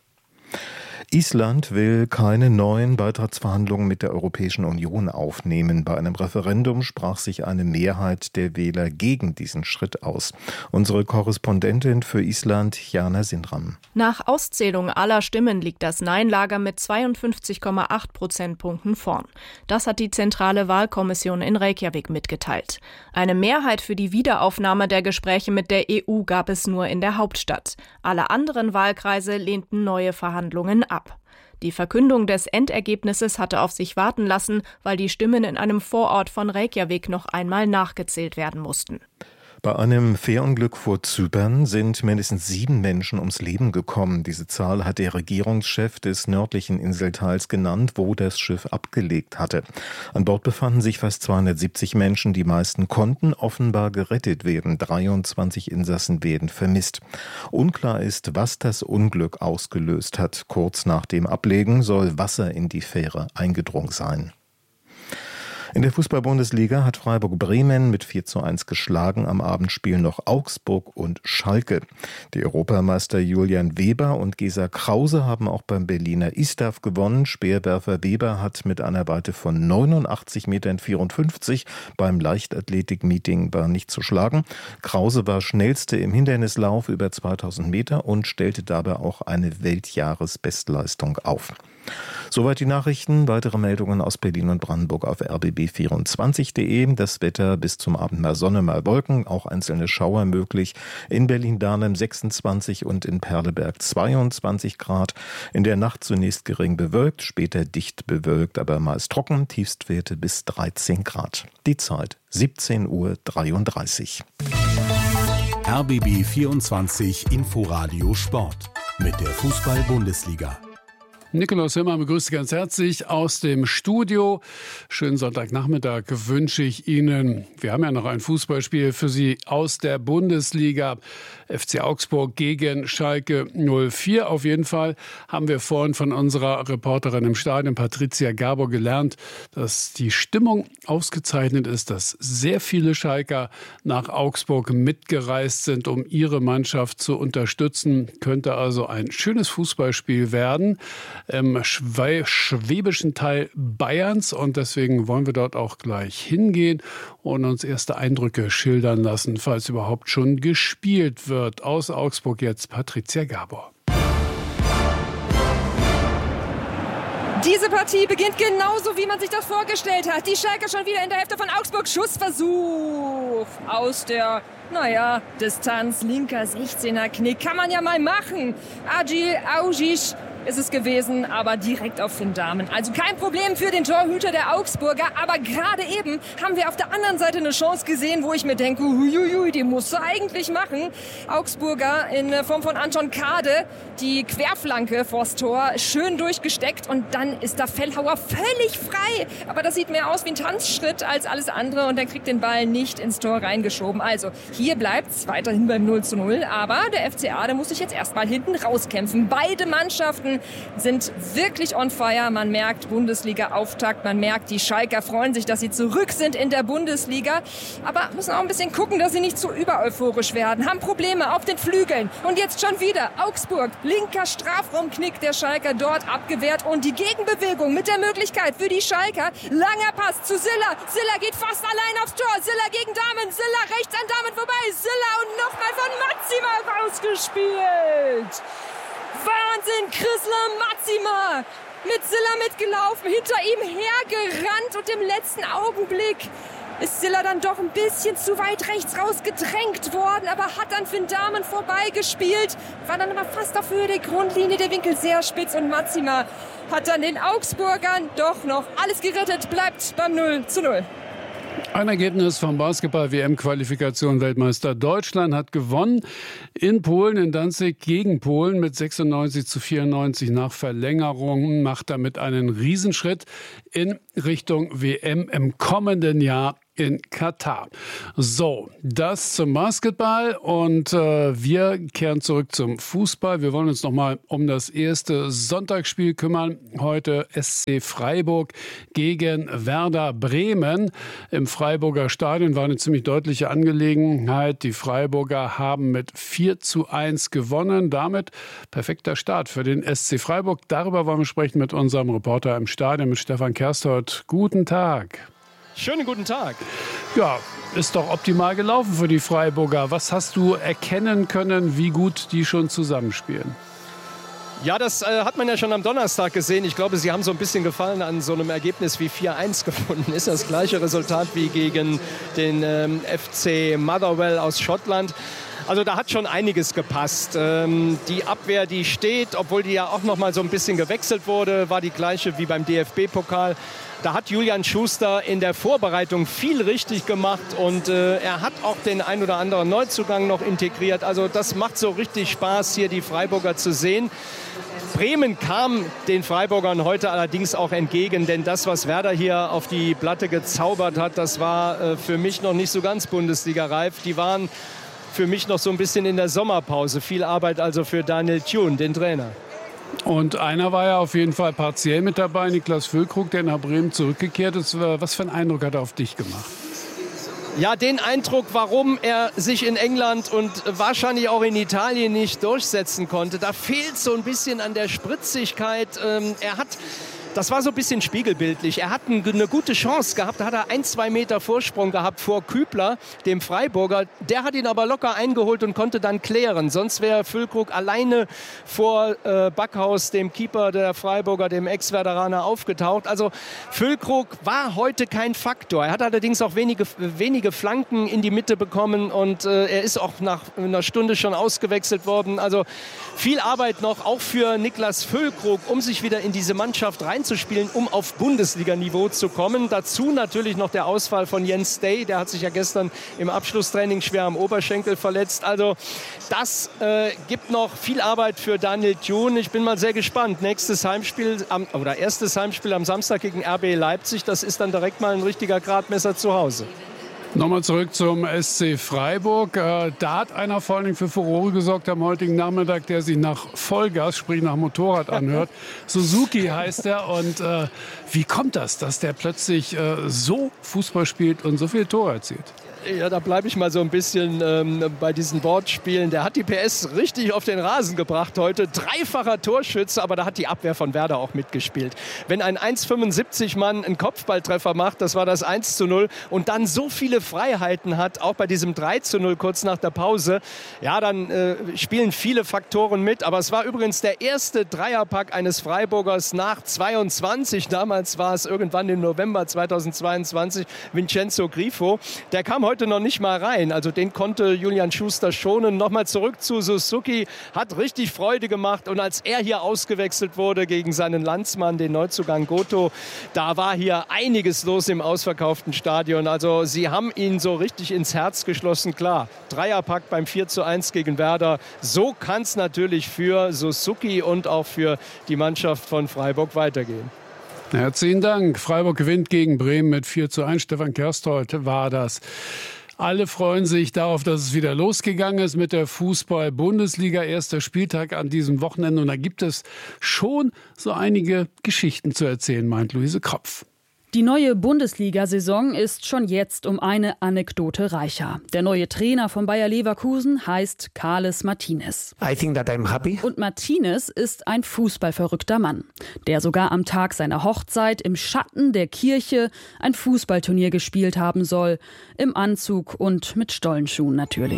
Island will keine neuen Beitrittsverhandlungen mit der Europäischen Union aufnehmen. Bei einem Referendum sprach sich eine Mehrheit der Wähler gegen diesen Schritt aus. Unsere Korrespondentin für Island, Jana Sindram. Nach Auszählung aller Stimmen liegt das Nein-Lager mit zweiundfünfzig Komma acht Prozentpunkten vorn. Das hat die zentrale Wahlkommission in Reykjavik mitgeteilt. Eine Mehrheit für die Wiederaufnahme der Gespräche mit der E U gab es nur in der Hauptstadt. Alle anderen Wahlkreise lehnten neue Verhandlungen ab. Die Verkündung des Endergebnisses hatte auf sich warten lassen, weil die Stimmen in einem Vorort von Reykjavik noch einmal nachgezählt werden mussten. Bei einem Fährunglück vor Zypern sind mindestens sieben Menschen ums Leben gekommen. Diese Zahl hat der Regierungschef des nördlichen Inselteils genannt, wo das Schiff abgelegt hatte. An Bord befanden sich fast zweihundertsiebzig Menschen. Die meisten konnten offenbar gerettet werden. dreiundzwanzig Insassen werden vermisst. Unklar ist, was das Unglück ausgelöst hat. Kurz nach dem Ablegen soll Wasser in die Fähre eingedrungen sein. In der Fußball-Bundesliga hat Freiburg Bremen mit vier zu eins geschlagen. Am Abend spielen noch Augsburg und Schalke. Die Europameister Julian Weber und Gesa Krause haben auch beim Berliner Istaf gewonnen. Speerwerfer Weber hat mit einer Weite von neunundachtzig Komma vierundfünfzig Metern beim Leichtathletik-Meeting war nicht zu schlagen. Krause war schnellste im Hindernislauf über zweitausend Meter und stellte dabei auch eine Weltjahresbestleistung auf. Soweit die Nachrichten. Weitere Meldungen aus Berlin und Brandenburg auf r b b vierundzwanzig punkt d e. Das Wetter bis zum Abend mal Sonne, mal Wolken, auch einzelne Schauer möglich. In Berlin-Dahlem sechsundzwanzig und in Perleberg zweiundzwanzig Grad. In der Nacht zunächst gering bewölkt, später dicht bewölkt, aber meist trocken. Tiefstwerte bis dreizehn Grad. Die Zeit siebzehn Uhr dreiunddreißig. R B B vierundzwanzig Inforadio Sport mit der Fußball-Bundesliga. Nikolaus Himmer begrüßt Sie ganz herzlich aus dem Studio. Schönen Sonntagnachmittag wünsche ich Ihnen. Wir haben ja noch ein Fußballspiel für Sie aus der Bundesliga. F C Augsburg gegen Schalke null vier. Auf jeden Fall haben wir vorhin von unserer Reporterin im Stadion, Patricia Gabor, gelernt, dass die Stimmung ausgezeichnet ist, dass sehr viele Schalker nach Augsburg mitgereist sind, um ihre Mannschaft zu unterstützen. Könnte also ein schönes Fußballspiel werden im schwäbischen Teil Bayerns. Und deswegen wollen wir dort auch gleich hingehen und uns erste Eindrücke schildern lassen, falls überhaupt schon gespielt wird. Aus Augsburg jetzt Patricia Gabor. Diese Partie beginnt genauso, wie man sich das vorgestellt hat. Die Schalker schon wieder in der Hälfte von Augsburg. Schussversuch aus der, naja, Distanz. Linker sechzehner Knick. Kann man ja mal machen. Adil Aujic ist es gewesen, aber direkt auf Finn Dahmen. Also kein Problem für den Torhüter der Augsburger, aber gerade eben haben wir auf der anderen Seite eine Chance gesehen, wo ich mir denke, huiuiui, die musst du eigentlich machen. Augsburger in Form von Anton Kade, die Querflanke vors Tor, schön durchgesteckt und dann ist da Fellhauer völlig frei. Aber das sieht mehr aus wie ein Tanzschritt als alles andere und dann kriegt den Ball nicht ins Tor reingeschoben. Also hier bleibt es weiterhin beim null zu null, aber der F C A, der muss sich jetzt erstmal hinten rauskämpfen. Beide Mannschaften Bayern sind wirklich on fire. Man merkt Bundesliga-Auftakt, man merkt, die Schalker freuen sich, dass sie zurück sind in der Bundesliga. Aber müssen auch ein bisschen gucken, dass sie nicht zu übereuphorisch werden. Haben Probleme auf den Flügeln. Und jetzt schon wieder Augsburg. Linker Strafraumknick der Schalker dort abgewehrt. Und die Gegenbewegung mit der Möglichkeit für die Schalker. Langer Pass zu Silla. Silla geht fast allein aufs Tor. Silla gegen Dahmen. Silla rechts an Dahmen vorbei. Silla und nochmal von Maxima rausgespielt. Wahnsinn, Chrysler Maxima. Mit Silla mitgelaufen, hinter ihm hergerannt und im letzten Augenblick ist Silla dann doch ein bisschen zu weit rechts rausgedrängt worden, aber hat dann Finn Dahmen vorbeigespielt, war dann aber fast auf Höhe der Grundlinie, der Winkel sehr spitz und Maxima hat dann den Augsburgern doch noch alles gerettet, bleibt beim null zu null. Ein Ergebnis vom Basketball-W M-Qualifikation. Weltmeister Deutschland hat gewonnen in Polen, in Danzig gegen Polen mit sechsundneunzig zu vierundneunzig nach Verlängerung. Macht damit einen Riesenschritt in Richtung W M im kommenden Jahr in Katar. So, das zum Basketball und äh, wir kehren zurück zum Fußball. Wir wollen uns noch mal um das erste Sonntagsspiel kümmern. Heute S C Freiburg gegen Werder Bremen. Im Freiburger Stadion war eine ziemlich deutliche Angelegenheit. Die Freiburger haben mit vier zu eins gewonnen. Damit perfekter Start für den S C Freiburg. Darüber wollen wir sprechen mit unserem Reporter im Stadion, mit Stefan Kerstot. Guten Tag. Schönen guten Tag. Ja, ist doch optimal gelaufen für die Freiburger. Was hast du erkennen können, wie gut die schon zusammenspielen? Ja, das äh, hat man ja schon am Donnerstag gesehen. Ich glaube, sie haben so ein bisschen Gefallen an so einem Ergebnis wie vier eins gefunden. Ist das gleiche Resultat wie gegen den ähm, F C Motherwell aus Schottland. Also da hat schon einiges gepasst. Ähm, die Abwehr, die steht, obwohl die ja auch noch mal so ein bisschen gewechselt wurde, war die gleiche wie beim D F B-Pokal. Da hat Julian Schuster in der Vorbereitung viel richtig gemacht und äh, er hat auch den ein oder anderen Neuzugang noch integriert. Also das macht so richtig Spaß, hier die Freiburger zu sehen. Bremen kam den Freiburgern heute allerdings auch entgegen, denn das, was Werder hier auf die Platte gezaubert hat, das war äh, für mich noch nicht so ganz Bundesliga-reif. Die waren für mich noch so ein bisschen in der Sommerpause. Viel Arbeit also für Daniel Thune, den Trainer. Und einer war ja auf jeden Fall partiell mit dabei, Niklas Füllkrug, der nach Bremen zurückgekehrt ist. Was für einen Eindruck hat er auf dich gemacht? Ja, den Eindruck, warum er sich in England und wahrscheinlich auch in Italien nicht durchsetzen konnte. Da fehlt so ein bisschen an der Spritzigkeit. Ähm, er hat... Das war so ein bisschen spiegelbildlich. Er hat eine gute Chance gehabt. Da hat er ein, zwei Meter Vorsprung gehabt vor Kübler, dem Freiburger. Der hat ihn aber locker eingeholt und konnte dann klären. Sonst wäre Füllkrug alleine vor äh, Backhaus, dem Keeper der Freiburger, dem Ex-Werderaner, aufgetaucht. Also Füllkrug war heute kein Faktor. Er hat allerdings auch wenige, wenige Flanken in die Mitte bekommen und äh, er ist auch nach einer Stunde schon ausgewechselt worden. Also viel Arbeit noch, auch für Niklas Füllkrug, um sich wieder in diese Mannschaft reinzuspielen, um auf Bundesliga-Niveau zu kommen. Dazu natürlich noch der Ausfall von Jens Stay. Der hat sich ja gestern im Abschlusstraining schwer am Oberschenkel verletzt. Also das äh, gibt noch viel Arbeit für Daniel Thune. Ich bin mal sehr gespannt. Nächstes Heimspiel am, oder erstes Heimspiel am Samstag gegen R B Leipzig. Das ist dann direkt mal ein richtiger Gradmesser zu Hause. Nochmal zurück zum S C Freiburg. Da hat einer vor allem für Furore gesorgt am heutigen Nachmittag, der sich nach Vollgas, sprich nach Motorrad anhört. Suzuki heißt er. Und äh, wie kommt das, dass der plötzlich äh, so Fußball spielt und so viele Tore erzielt? Ja, da bleibe ich mal so ein bisschen ähm, bei diesen Wortspielen. Der hat die P S richtig auf den Rasen gebracht heute. Dreifacher Torschütze, aber da hat die Abwehr von Werder auch mitgespielt. Wenn ein eins Komma fünfundsiebzig Mann einen Kopfballtreffer macht, das war das eins zu null, und dann so viele Freiheiten hat, auch bei diesem drei zu null kurz nach der Pause, ja, dann äh, spielen viele Faktoren mit. Aber es war übrigens der erste Dreierpack eines Freiburgers nach zweiundzwanzig. Damals war es irgendwann im November zweitausendzweiundzwanzig Vincenzo Grifo. Der kam heute noch nicht mal rein. Also den konnte Julian Schuster schonen. Nochmal zurück zu Suzuki. Hat richtig Freude gemacht. Und als er hier ausgewechselt wurde gegen seinen Landsmann, den Neuzugang Goto, da war hier einiges los im ausverkauften Stadion. Also sie haben ihn so richtig ins Herz geschlossen. Klar, Dreierpack beim vier zu eins gegen Werder. So kann es natürlich für Suzuki und auch für die Mannschaft von Freiburg weitergehen. Herzlichen Dank. Freiburg gewinnt gegen Bremen mit vier zu eins. Stefan Kerstot war das. Alle freuen sich darauf, dass es wieder losgegangen ist mit der Fußball-Bundesliga. Erster Spieltag an diesem Wochenende. Und da gibt es schon so einige Geschichten zu erzählen, meint Luise Kropf. Die neue Bundesliga-Saison ist schon jetzt um eine Anekdote reicher. Der neue Trainer von Bayer Leverkusen heißt Carles Martinez. I think that I'm happy. Und Martinez ist ein fußballverrückter Mann, der sogar am Tag seiner Hochzeit im Schatten der Kirche ein Fußballturnier gespielt haben soll. Im Anzug und mit Stollenschuhen natürlich.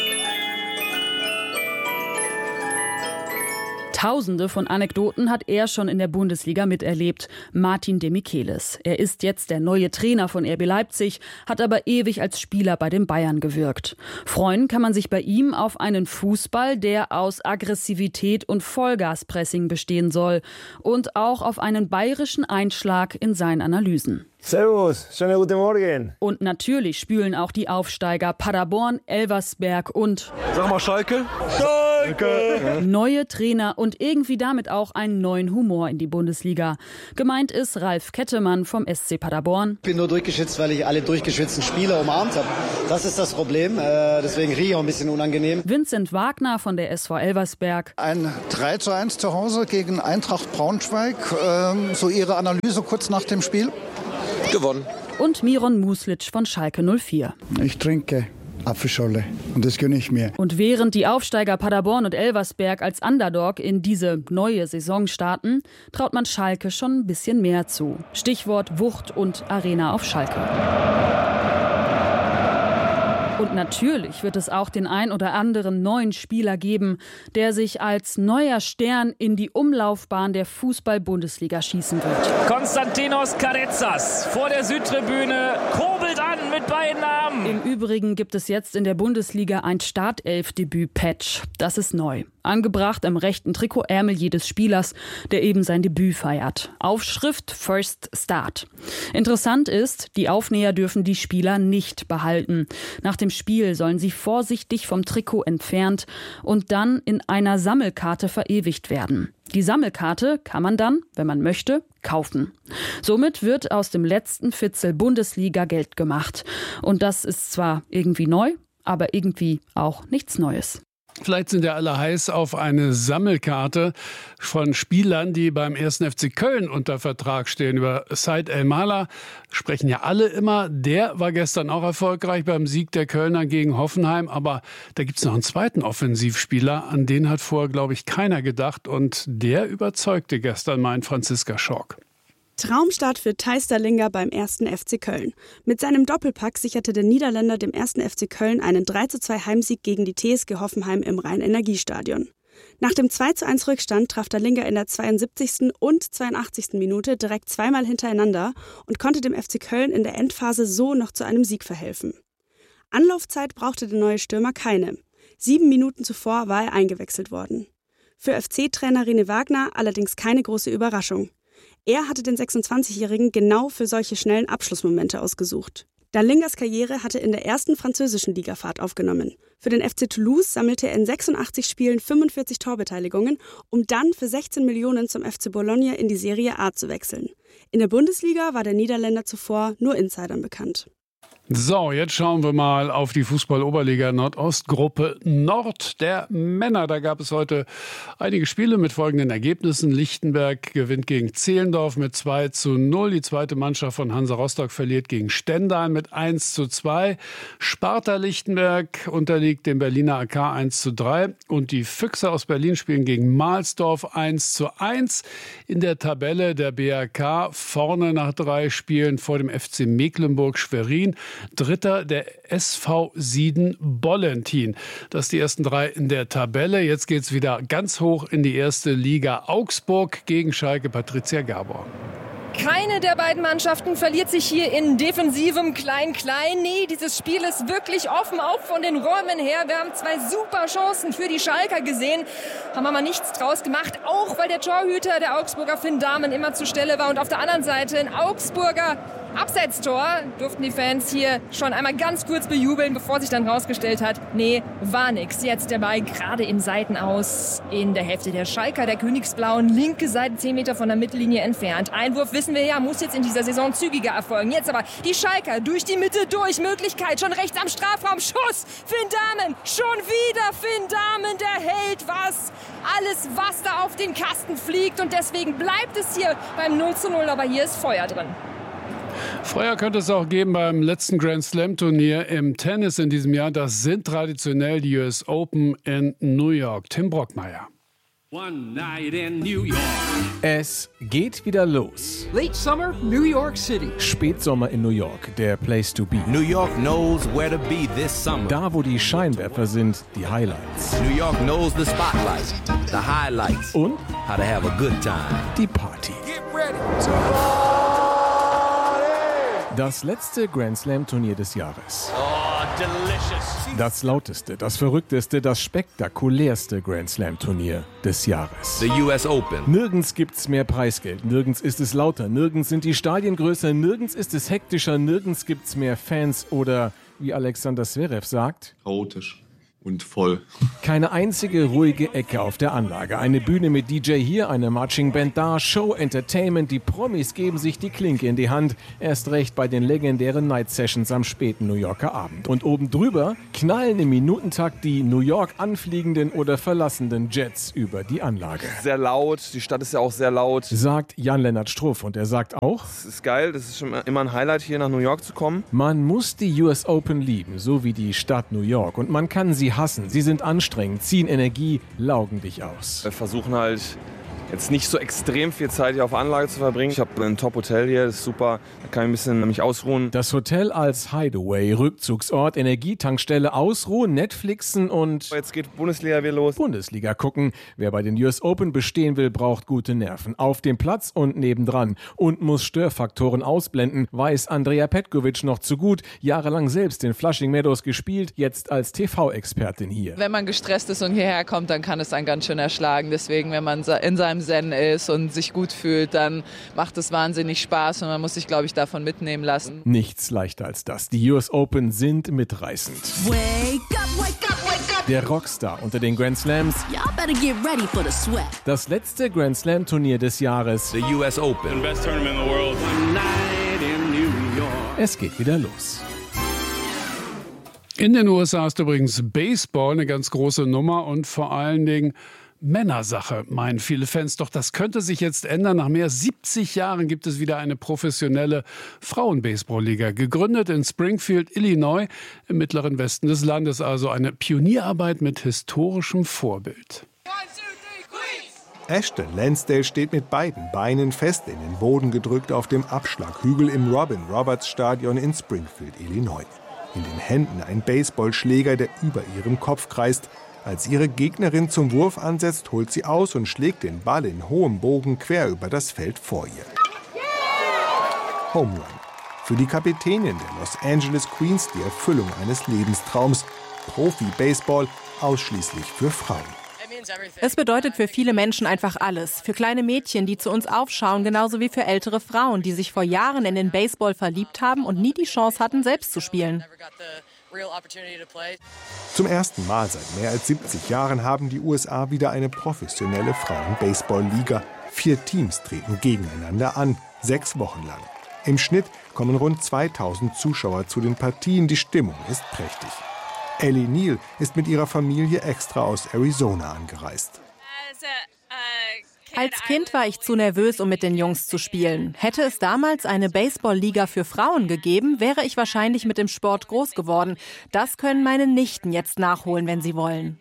Tausende von Anekdoten hat er schon in der Bundesliga miterlebt. Martin Demichelis. Er ist jetzt der neue Trainer von R B Leipzig, hat aber ewig als Spieler bei den Bayern gewirkt. Freuen kann man sich bei ihm auf einen Fußball, der aus Aggressivität und Vollgaspressing bestehen soll. Und auch auf einen bayerischen Einschlag in seinen Analysen. Servus, schönen guten Morgen. Und natürlich spülen auch die Aufsteiger Paderborn, Elversberg und... Sag mal Schalke. Schalke! Neue Trainer und irgendwie damit auch einen neuen Humor in die Bundesliga. Gemeint ist Ralf Kettemann vom S C Paderborn. Ich bin nur durchgeschwitzt, weil ich alle durchgeschwitzten Spieler umarmt habe. Das ist das Problem, äh, deswegen rieche ich auch ein bisschen unangenehm. Vincent Wagner von der S V Elversberg. Ein drei zu eins zu Hause gegen Eintracht Braunschweig. Ähm, so Ihre Analyse kurz nach dem Spiel? Gewonnen. Und Miron Muslic von Schalke null vier. Ich trinke Apfelschorle und das gönne ich mir. Und während die Aufsteiger Paderborn und Elversberg als Underdog in diese neue Saison starten, traut man Schalke schon ein bisschen mehr zu. Stichwort Wucht und Arena auf Schalke. Und natürlich wird es auch den ein oder anderen neuen Spieler geben, der sich als neuer Stern in die Umlaufbahn der Fußball-Bundesliga schießen wird. Konstantinos Karezas vor der Südtribüne kurbelt an mit beiden Armen. Im Übrigen gibt es jetzt in der Bundesliga ein Startelf-Debüt-Patch. Das ist neu. Angebracht am rechten Trikotärmel jedes Spielers, der eben sein Debüt feiert. Aufschrift First Start. Interessant ist, die Aufnäher dürfen die Spieler nicht behalten. Nach dem Spiel sollen sie vorsichtig vom Trikot entfernt und dann in einer Sammelkarte verewigt werden. Die Sammelkarte kann man dann, wenn man möchte, kaufen. Somit wird aus dem letzten Fitzel Bundesliga Geld gemacht. Und das ist zwar irgendwie neu, aber irgendwie auch nichts Neues. Vielleicht sind ja alle heiß auf eine Sammelkarte von Spielern, die beim ersten F C Köln unter Vertrag stehen. Über Said El-Mala sprechen ja alle immer. Der war gestern auch erfolgreich beim Sieg der Kölner gegen Hoffenheim. Aber da gibt es noch einen zweiten Offensivspieler. An den hat vorher, glaube ich, keiner gedacht. Und der überzeugte gestern, meint Franziska Schork. Traumstart für Thijs Dallinga beim ersten F C Köln. Mit seinem Doppelpack sicherte der Niederländer dem ersten F C Köln einen drei zu zwei Heimsieg gegen die T S G Hoffenheim im Rhein-Energiestadion. Nach dem zwei zu eins Rückstand traf Dallinga in der zweiundsiebzigsten und zweiundachtzigsten Minute direkt zweimal hintereinander und konnte dem F C Köln in der Endphase so noch zu einem Sieg verhelfen. Anlaufzeit brauchte der neue Stürmer keine. Sieben Minuten zuvor war er eingewechselt worden. Für F C-Trainer René Wagner allerdings keine große Überraschung. Er hatte den sechsundzwanzigjährigen genau für solche schnellen Abschlussmomente ausgesucht. Dallingas Karriere hatte in der ersten französischen Liga Fahrt aufgenommen. Für den F C Toulouse sammelte er in sechsundachtzig Spielen fünfundvierzig Torbeteiligungen, um dann für sechzehn Millionen zum F C Bologna in die Serie A zu wechseln. In der Bundesliga war der Niederländer zuvor nur Insidern bekannt. So, jetzt schauen wir mal auf die Fußball-Oberliga Nordostgruppe Nord der Männer. Da gab es heute einige Spiele mit folgenden Ergebnissen. Lichtenberg gewinnt gegen Zehlendorf mit zwei zu null. Die zweite Mannschaft von Hansa Rostock verliert gegen Stendal mit eins zu zwei. Sparta Lichtenberg unterliegt dem Berliner A K eins zu drei. Und die Füchse aus Berlin spielen gegen Mahlsdorf eins zu eins. In der Tabelle der B R K vorne nach drei Spielen vor dem F C Mecklenburg-Schwerin. Dritter der S V Sieden-Bollentin. Das die ersten drei in der Tabelle. Jetzt geht es wieder ganz hoch in die erste Liga. Augsburg gegen Schalke, Patricia Gabor. Keine der beiden Mannschaften verliert sich hier in defensivem Klein-Klein. Nee, dieses Spiel ist wirklich offen, auch von den Räumen her. Wir haben zwei super Chancen für die Schalker gesehen. Haben aber nichts draus gemacht, auch weil der Torhüter der Augsburger Finn Dahmen immer zur Stelle war. Und auf der anderen Seite ein Augsburger Abseitstor durften die Fans hier schon einmal ganz kurz bejubeln, bevor sich dann rausgestellt hat, nee, war nix. Jetzt der Ball gerade im Seitenaus in der Hälfte der Schalker, der Königsblauen, linke Seite zehn Meter von der Mittellinie entfernt. Einwurf, wissen wir ja, muss jetzt in dieser Saison zügiger erfolgen. Jetzt aber die Schalker durch die Mitte durch, Möglichkeit schon rechts am Strafraum, Schuss, Finn Dahmen, schon wieder Finn Dahmen, der hält was. Alles, was da auf den Kasten fliegt und deswegen bleibt es hier beim null zu null, aber hier ist Feuer drin. Feuer könnte es auch geben beim letzten Grand Slam Turnier im Tennis in diesem Jahr. Das sind traditionell die U S Open in New York. Tim Brockmeier. One night in New York. Es geht wieder los. Late summer, New York City. Spätsommer in New York, der Place to be. New York knows where to be this summer. Da, wo die Scheinwerfer sind, die Highlights. New York knows the spotlight, the highlights. Und how to have a good time. Die Party. Get ready to Das letzte Grand Slam Turnier des Jahres. Oh, delicious. Das lauteste, das verrückteste, das spektakulärste Grand Slam Turnier des Jahres. The U S Open. Nirgends gibt's mehr Preisgeld, nirgends ist es lauter, nirgends sind die Stadien größer, nirgends ist es hektischer, nirgends gibt's mehr Fans oder, wie Alexander Zverev sagt, chaotisch und voll. Keine einzige ruhige Ecke auf der Anlage. Eine Bühne mit D J hier, eine Marching Band da, Show, Entertainment. Die Promis geben sich die Klinke in die Hand. Erst recht bei den legendären Night Sessions am späten New Yorker Abend. Und oben drüber knallen im Minutentakt die New York anfliegenden oder verlassenden Jets über die Anlage. Sehr laut, die Stadt ist ja auch sehr laut. Sagt Jan-Lennart Struff und er sagt auch, es ist geil, das ist schon immer ein Highlight, hier nach New York zu kommen. Man muss die U S Open lieben, so wie die Stadt New York. Und man kann sie hassen. Sie sind anstrengend, ziehen Energie, laugen dich aus. Wir versuchen halt jetzt nicht so extrem viel Zeit hier auf der Anlage zu verbringen. Ich habe ein Top-Hotel hier, das ist super. Da kann ich ein bisschen mich ausruhen. Das Hotel als Hideaway, Rückzugsort, Energietankstelle, ausruhen, Netflixen und... Jetzt geht Bundesliga wieder los. Bundesliga gucken. Wer bei den U S Open bestehen will, braucht gute Nerven. Auf dem Platz und nebendran. Und muss Störfaktoren ausblenden, weiß Andrea Petkovic noch zu gut. Jahrelang selbst in Flushing Meadows gespielt, jetzt als T V-Expertin hier. Wenn man gestresst ist und hierher kommt, dann kann es einen ganz schön erschlagen. Deswegen, wenn man in seinem Zen ist und sich gut fühlt, dann macht es wahnsinnig Spaß und man muss sich, glaube ich, davon mitnehmen lassen. Nichts leichter als das. Die U S Open sind mitreißend. Wake up, wake up, wake up. Der Rockstar unter den Grand Slams. Y'all better get ready for the sweat. Das letzte Grand Slam Turnier des Jahres. The U S Open. The best tournament in the world. One night in New York. Es geht wieder los. In den U S A ist übrigens Baseball eine ganz große Nummer und vor allen Dingen Männersache, meinen viele Fans. Doch das könnte sich jetzt ändern. Nach mehr als siebzig Jahren gibt es wieder eine professionelle Frauen-Baseball-Liga. Gegründet in Springfield, Illinois, im mittleren Westen des Landes. Also eine Pionierarbeit mit historischem Vorbild. Ashton Lansdale steht mit beiden Beinen fest in den Boden gedrückt auf dem Abschlaghügel im Robin Roberts Stadion in Springfield, Illinois. In den Händen ein Baseballschläger, der über ihrem Kopf kreist. Als ihre Gegnerin zum Wurf ansetzt, holt sie aus und schlägt den Ball in hohem Bogen quer über das Feld vor ihr. Home Run. Für die Kapitänin der Los Angeles Queens die Erfüllung eines Lebenstraums. Profi-Baseball ausschließlich für Frauen. Es bedeutet für viele Menschen einfach alles. Für kleine Mädchen, die zu uns aufschauen, genauso wie für ältere Frauen, die sich vor Jahren in den Baseball verliebt haben und nie die Chance hatten, selbst zu spielen. Zum ersten Mal seit mehr als siebzig Jahren haben die U S A wieder eine professionelle Frauen-Baseball-Liga. Vier Teams treten gegeneinander an, sechs Wochen lang. Im Schnitt kommen rund zweitausend Zuschauer zu den Partien. Die Stimmung ist prächtig. Ellie Neal ist mit ihrer Familie extra aus Arizona angereist. Als Kind war ich zu nervös, um mit den Jungs zu spielen. Hätte es damals eine Baseball-Liga für Frauen gegeben, wäre ich wahrscheinlich mit dem Sport groß geworden. Das können meine Nichten jetzt nachholen, wenn sie wollen.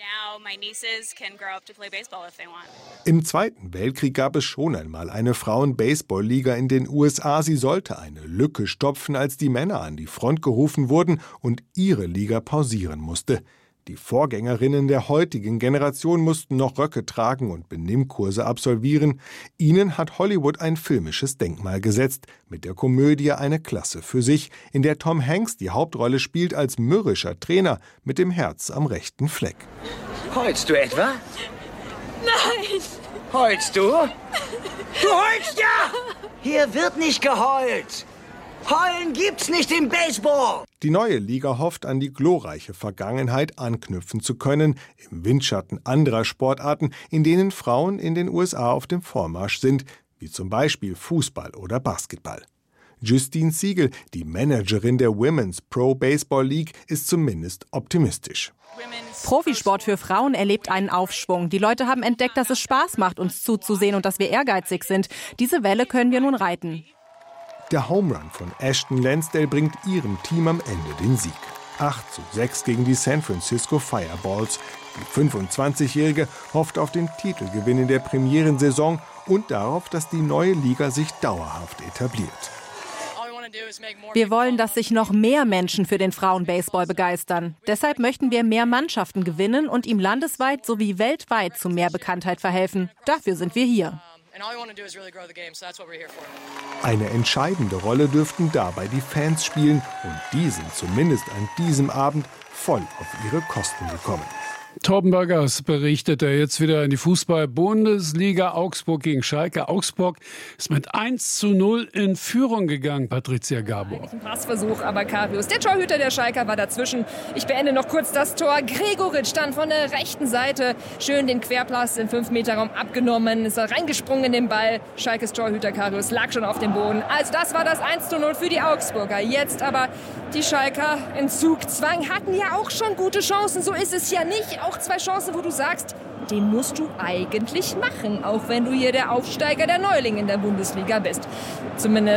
Im Zweiten Weltkrieg gab es schon einmal eine Frauen-Baseball-Liga in den U S A. Sie sollte eine Lücke stopfen, als die Männer an die Front gerufen wurden und ihre Liga pausieren musste. Die Vorgängerinnen der heutigen Generation mussten noch Röcke tragen und Benimmkurse absolvieren. Ihnen hat Hollywood ein filmisches Denkmal gesetzt, mit der Komödie Eine Klasse für sich, in der Tom Hanks die Hauptrolle spielt als mürrischer Trainer mit dem Herz am rechten Fleck. Heulst du etwa? Nein! Heulst du? Du heulst ja! Hier wird nicht geheult! Heulen gibt's nicht im Baseball. Die neue Liga hofft, an die glorreiche Vergangenheit anknüpfen zu können, im Windschatten anderer Sportarten, in denen Frauen in den U S A auf dem Vormarsch sind, wie zum Beispiel Fußball oder Basketball. Justine Siegel, die Managerin der Women's Pro Baseball League, ist zumindest optimistisch. Profisport für Frauen erlebt einen Aufschwung. Die Leute haben entdeckt, dass es Spaß macht, uns zuzusehen und dass wir ehrgeizig sind. Diese Welle können wir nun reiten. Der Home Run von Ashton Lansdale bringt ihrem Team am Ende den Sieg. acht zu sechs gegen die San Francisco Fireballs. Die fünfundzwanzigjährige hofft auf den Titelgewinn in der Premierensaison und darauf, dass die neue Liga sich dauerhaft etabliert. Wir wollen, dass sich noch mehr Menschen für den Frauenbaseball begeistern. Deshalb möchten wir mehr Mannschaften gewinnen und ihm landesweit sowie weltweit zu mehr Bekanntheit verhelfen. Dafür sind wir hier. Eine entscheidende Rolle dürften dabei die Fans spielen und die sind zumindest an diesem Abend voll auf ihre Kosten gekommen. Torben Burgers berichtet er jetzt wieder in die Fußball-Bundesliga. Augsburg gegen Schalke. Augsburg ist mit eins zu null in Führung gegangen, Patricia Gabor. Ein Passversuch, aber Karius, der Torhüter der Schalker, war dazwischen. Ich beende noch kurz das Tor. Gregoritsch dann von der rechten Seite schön den Querpass im fünf Meter Raum abgenommen. Ist er reingesprungen in den Ball. Schalkes Torhüter Karius lag schon auf dem Boden. Also das war das eins zu null für die Augsburger. Jetzt aber die Schalker in Zugzwang, hatten ja auch schon gute Chancen. So ist es ja nicht. Auch zwei Chancen, wo du sagst, den musst du eigentlich machen, auch wenn du hier der Aufsteiger, der Neuling in der Bundesliga bist. Zumindest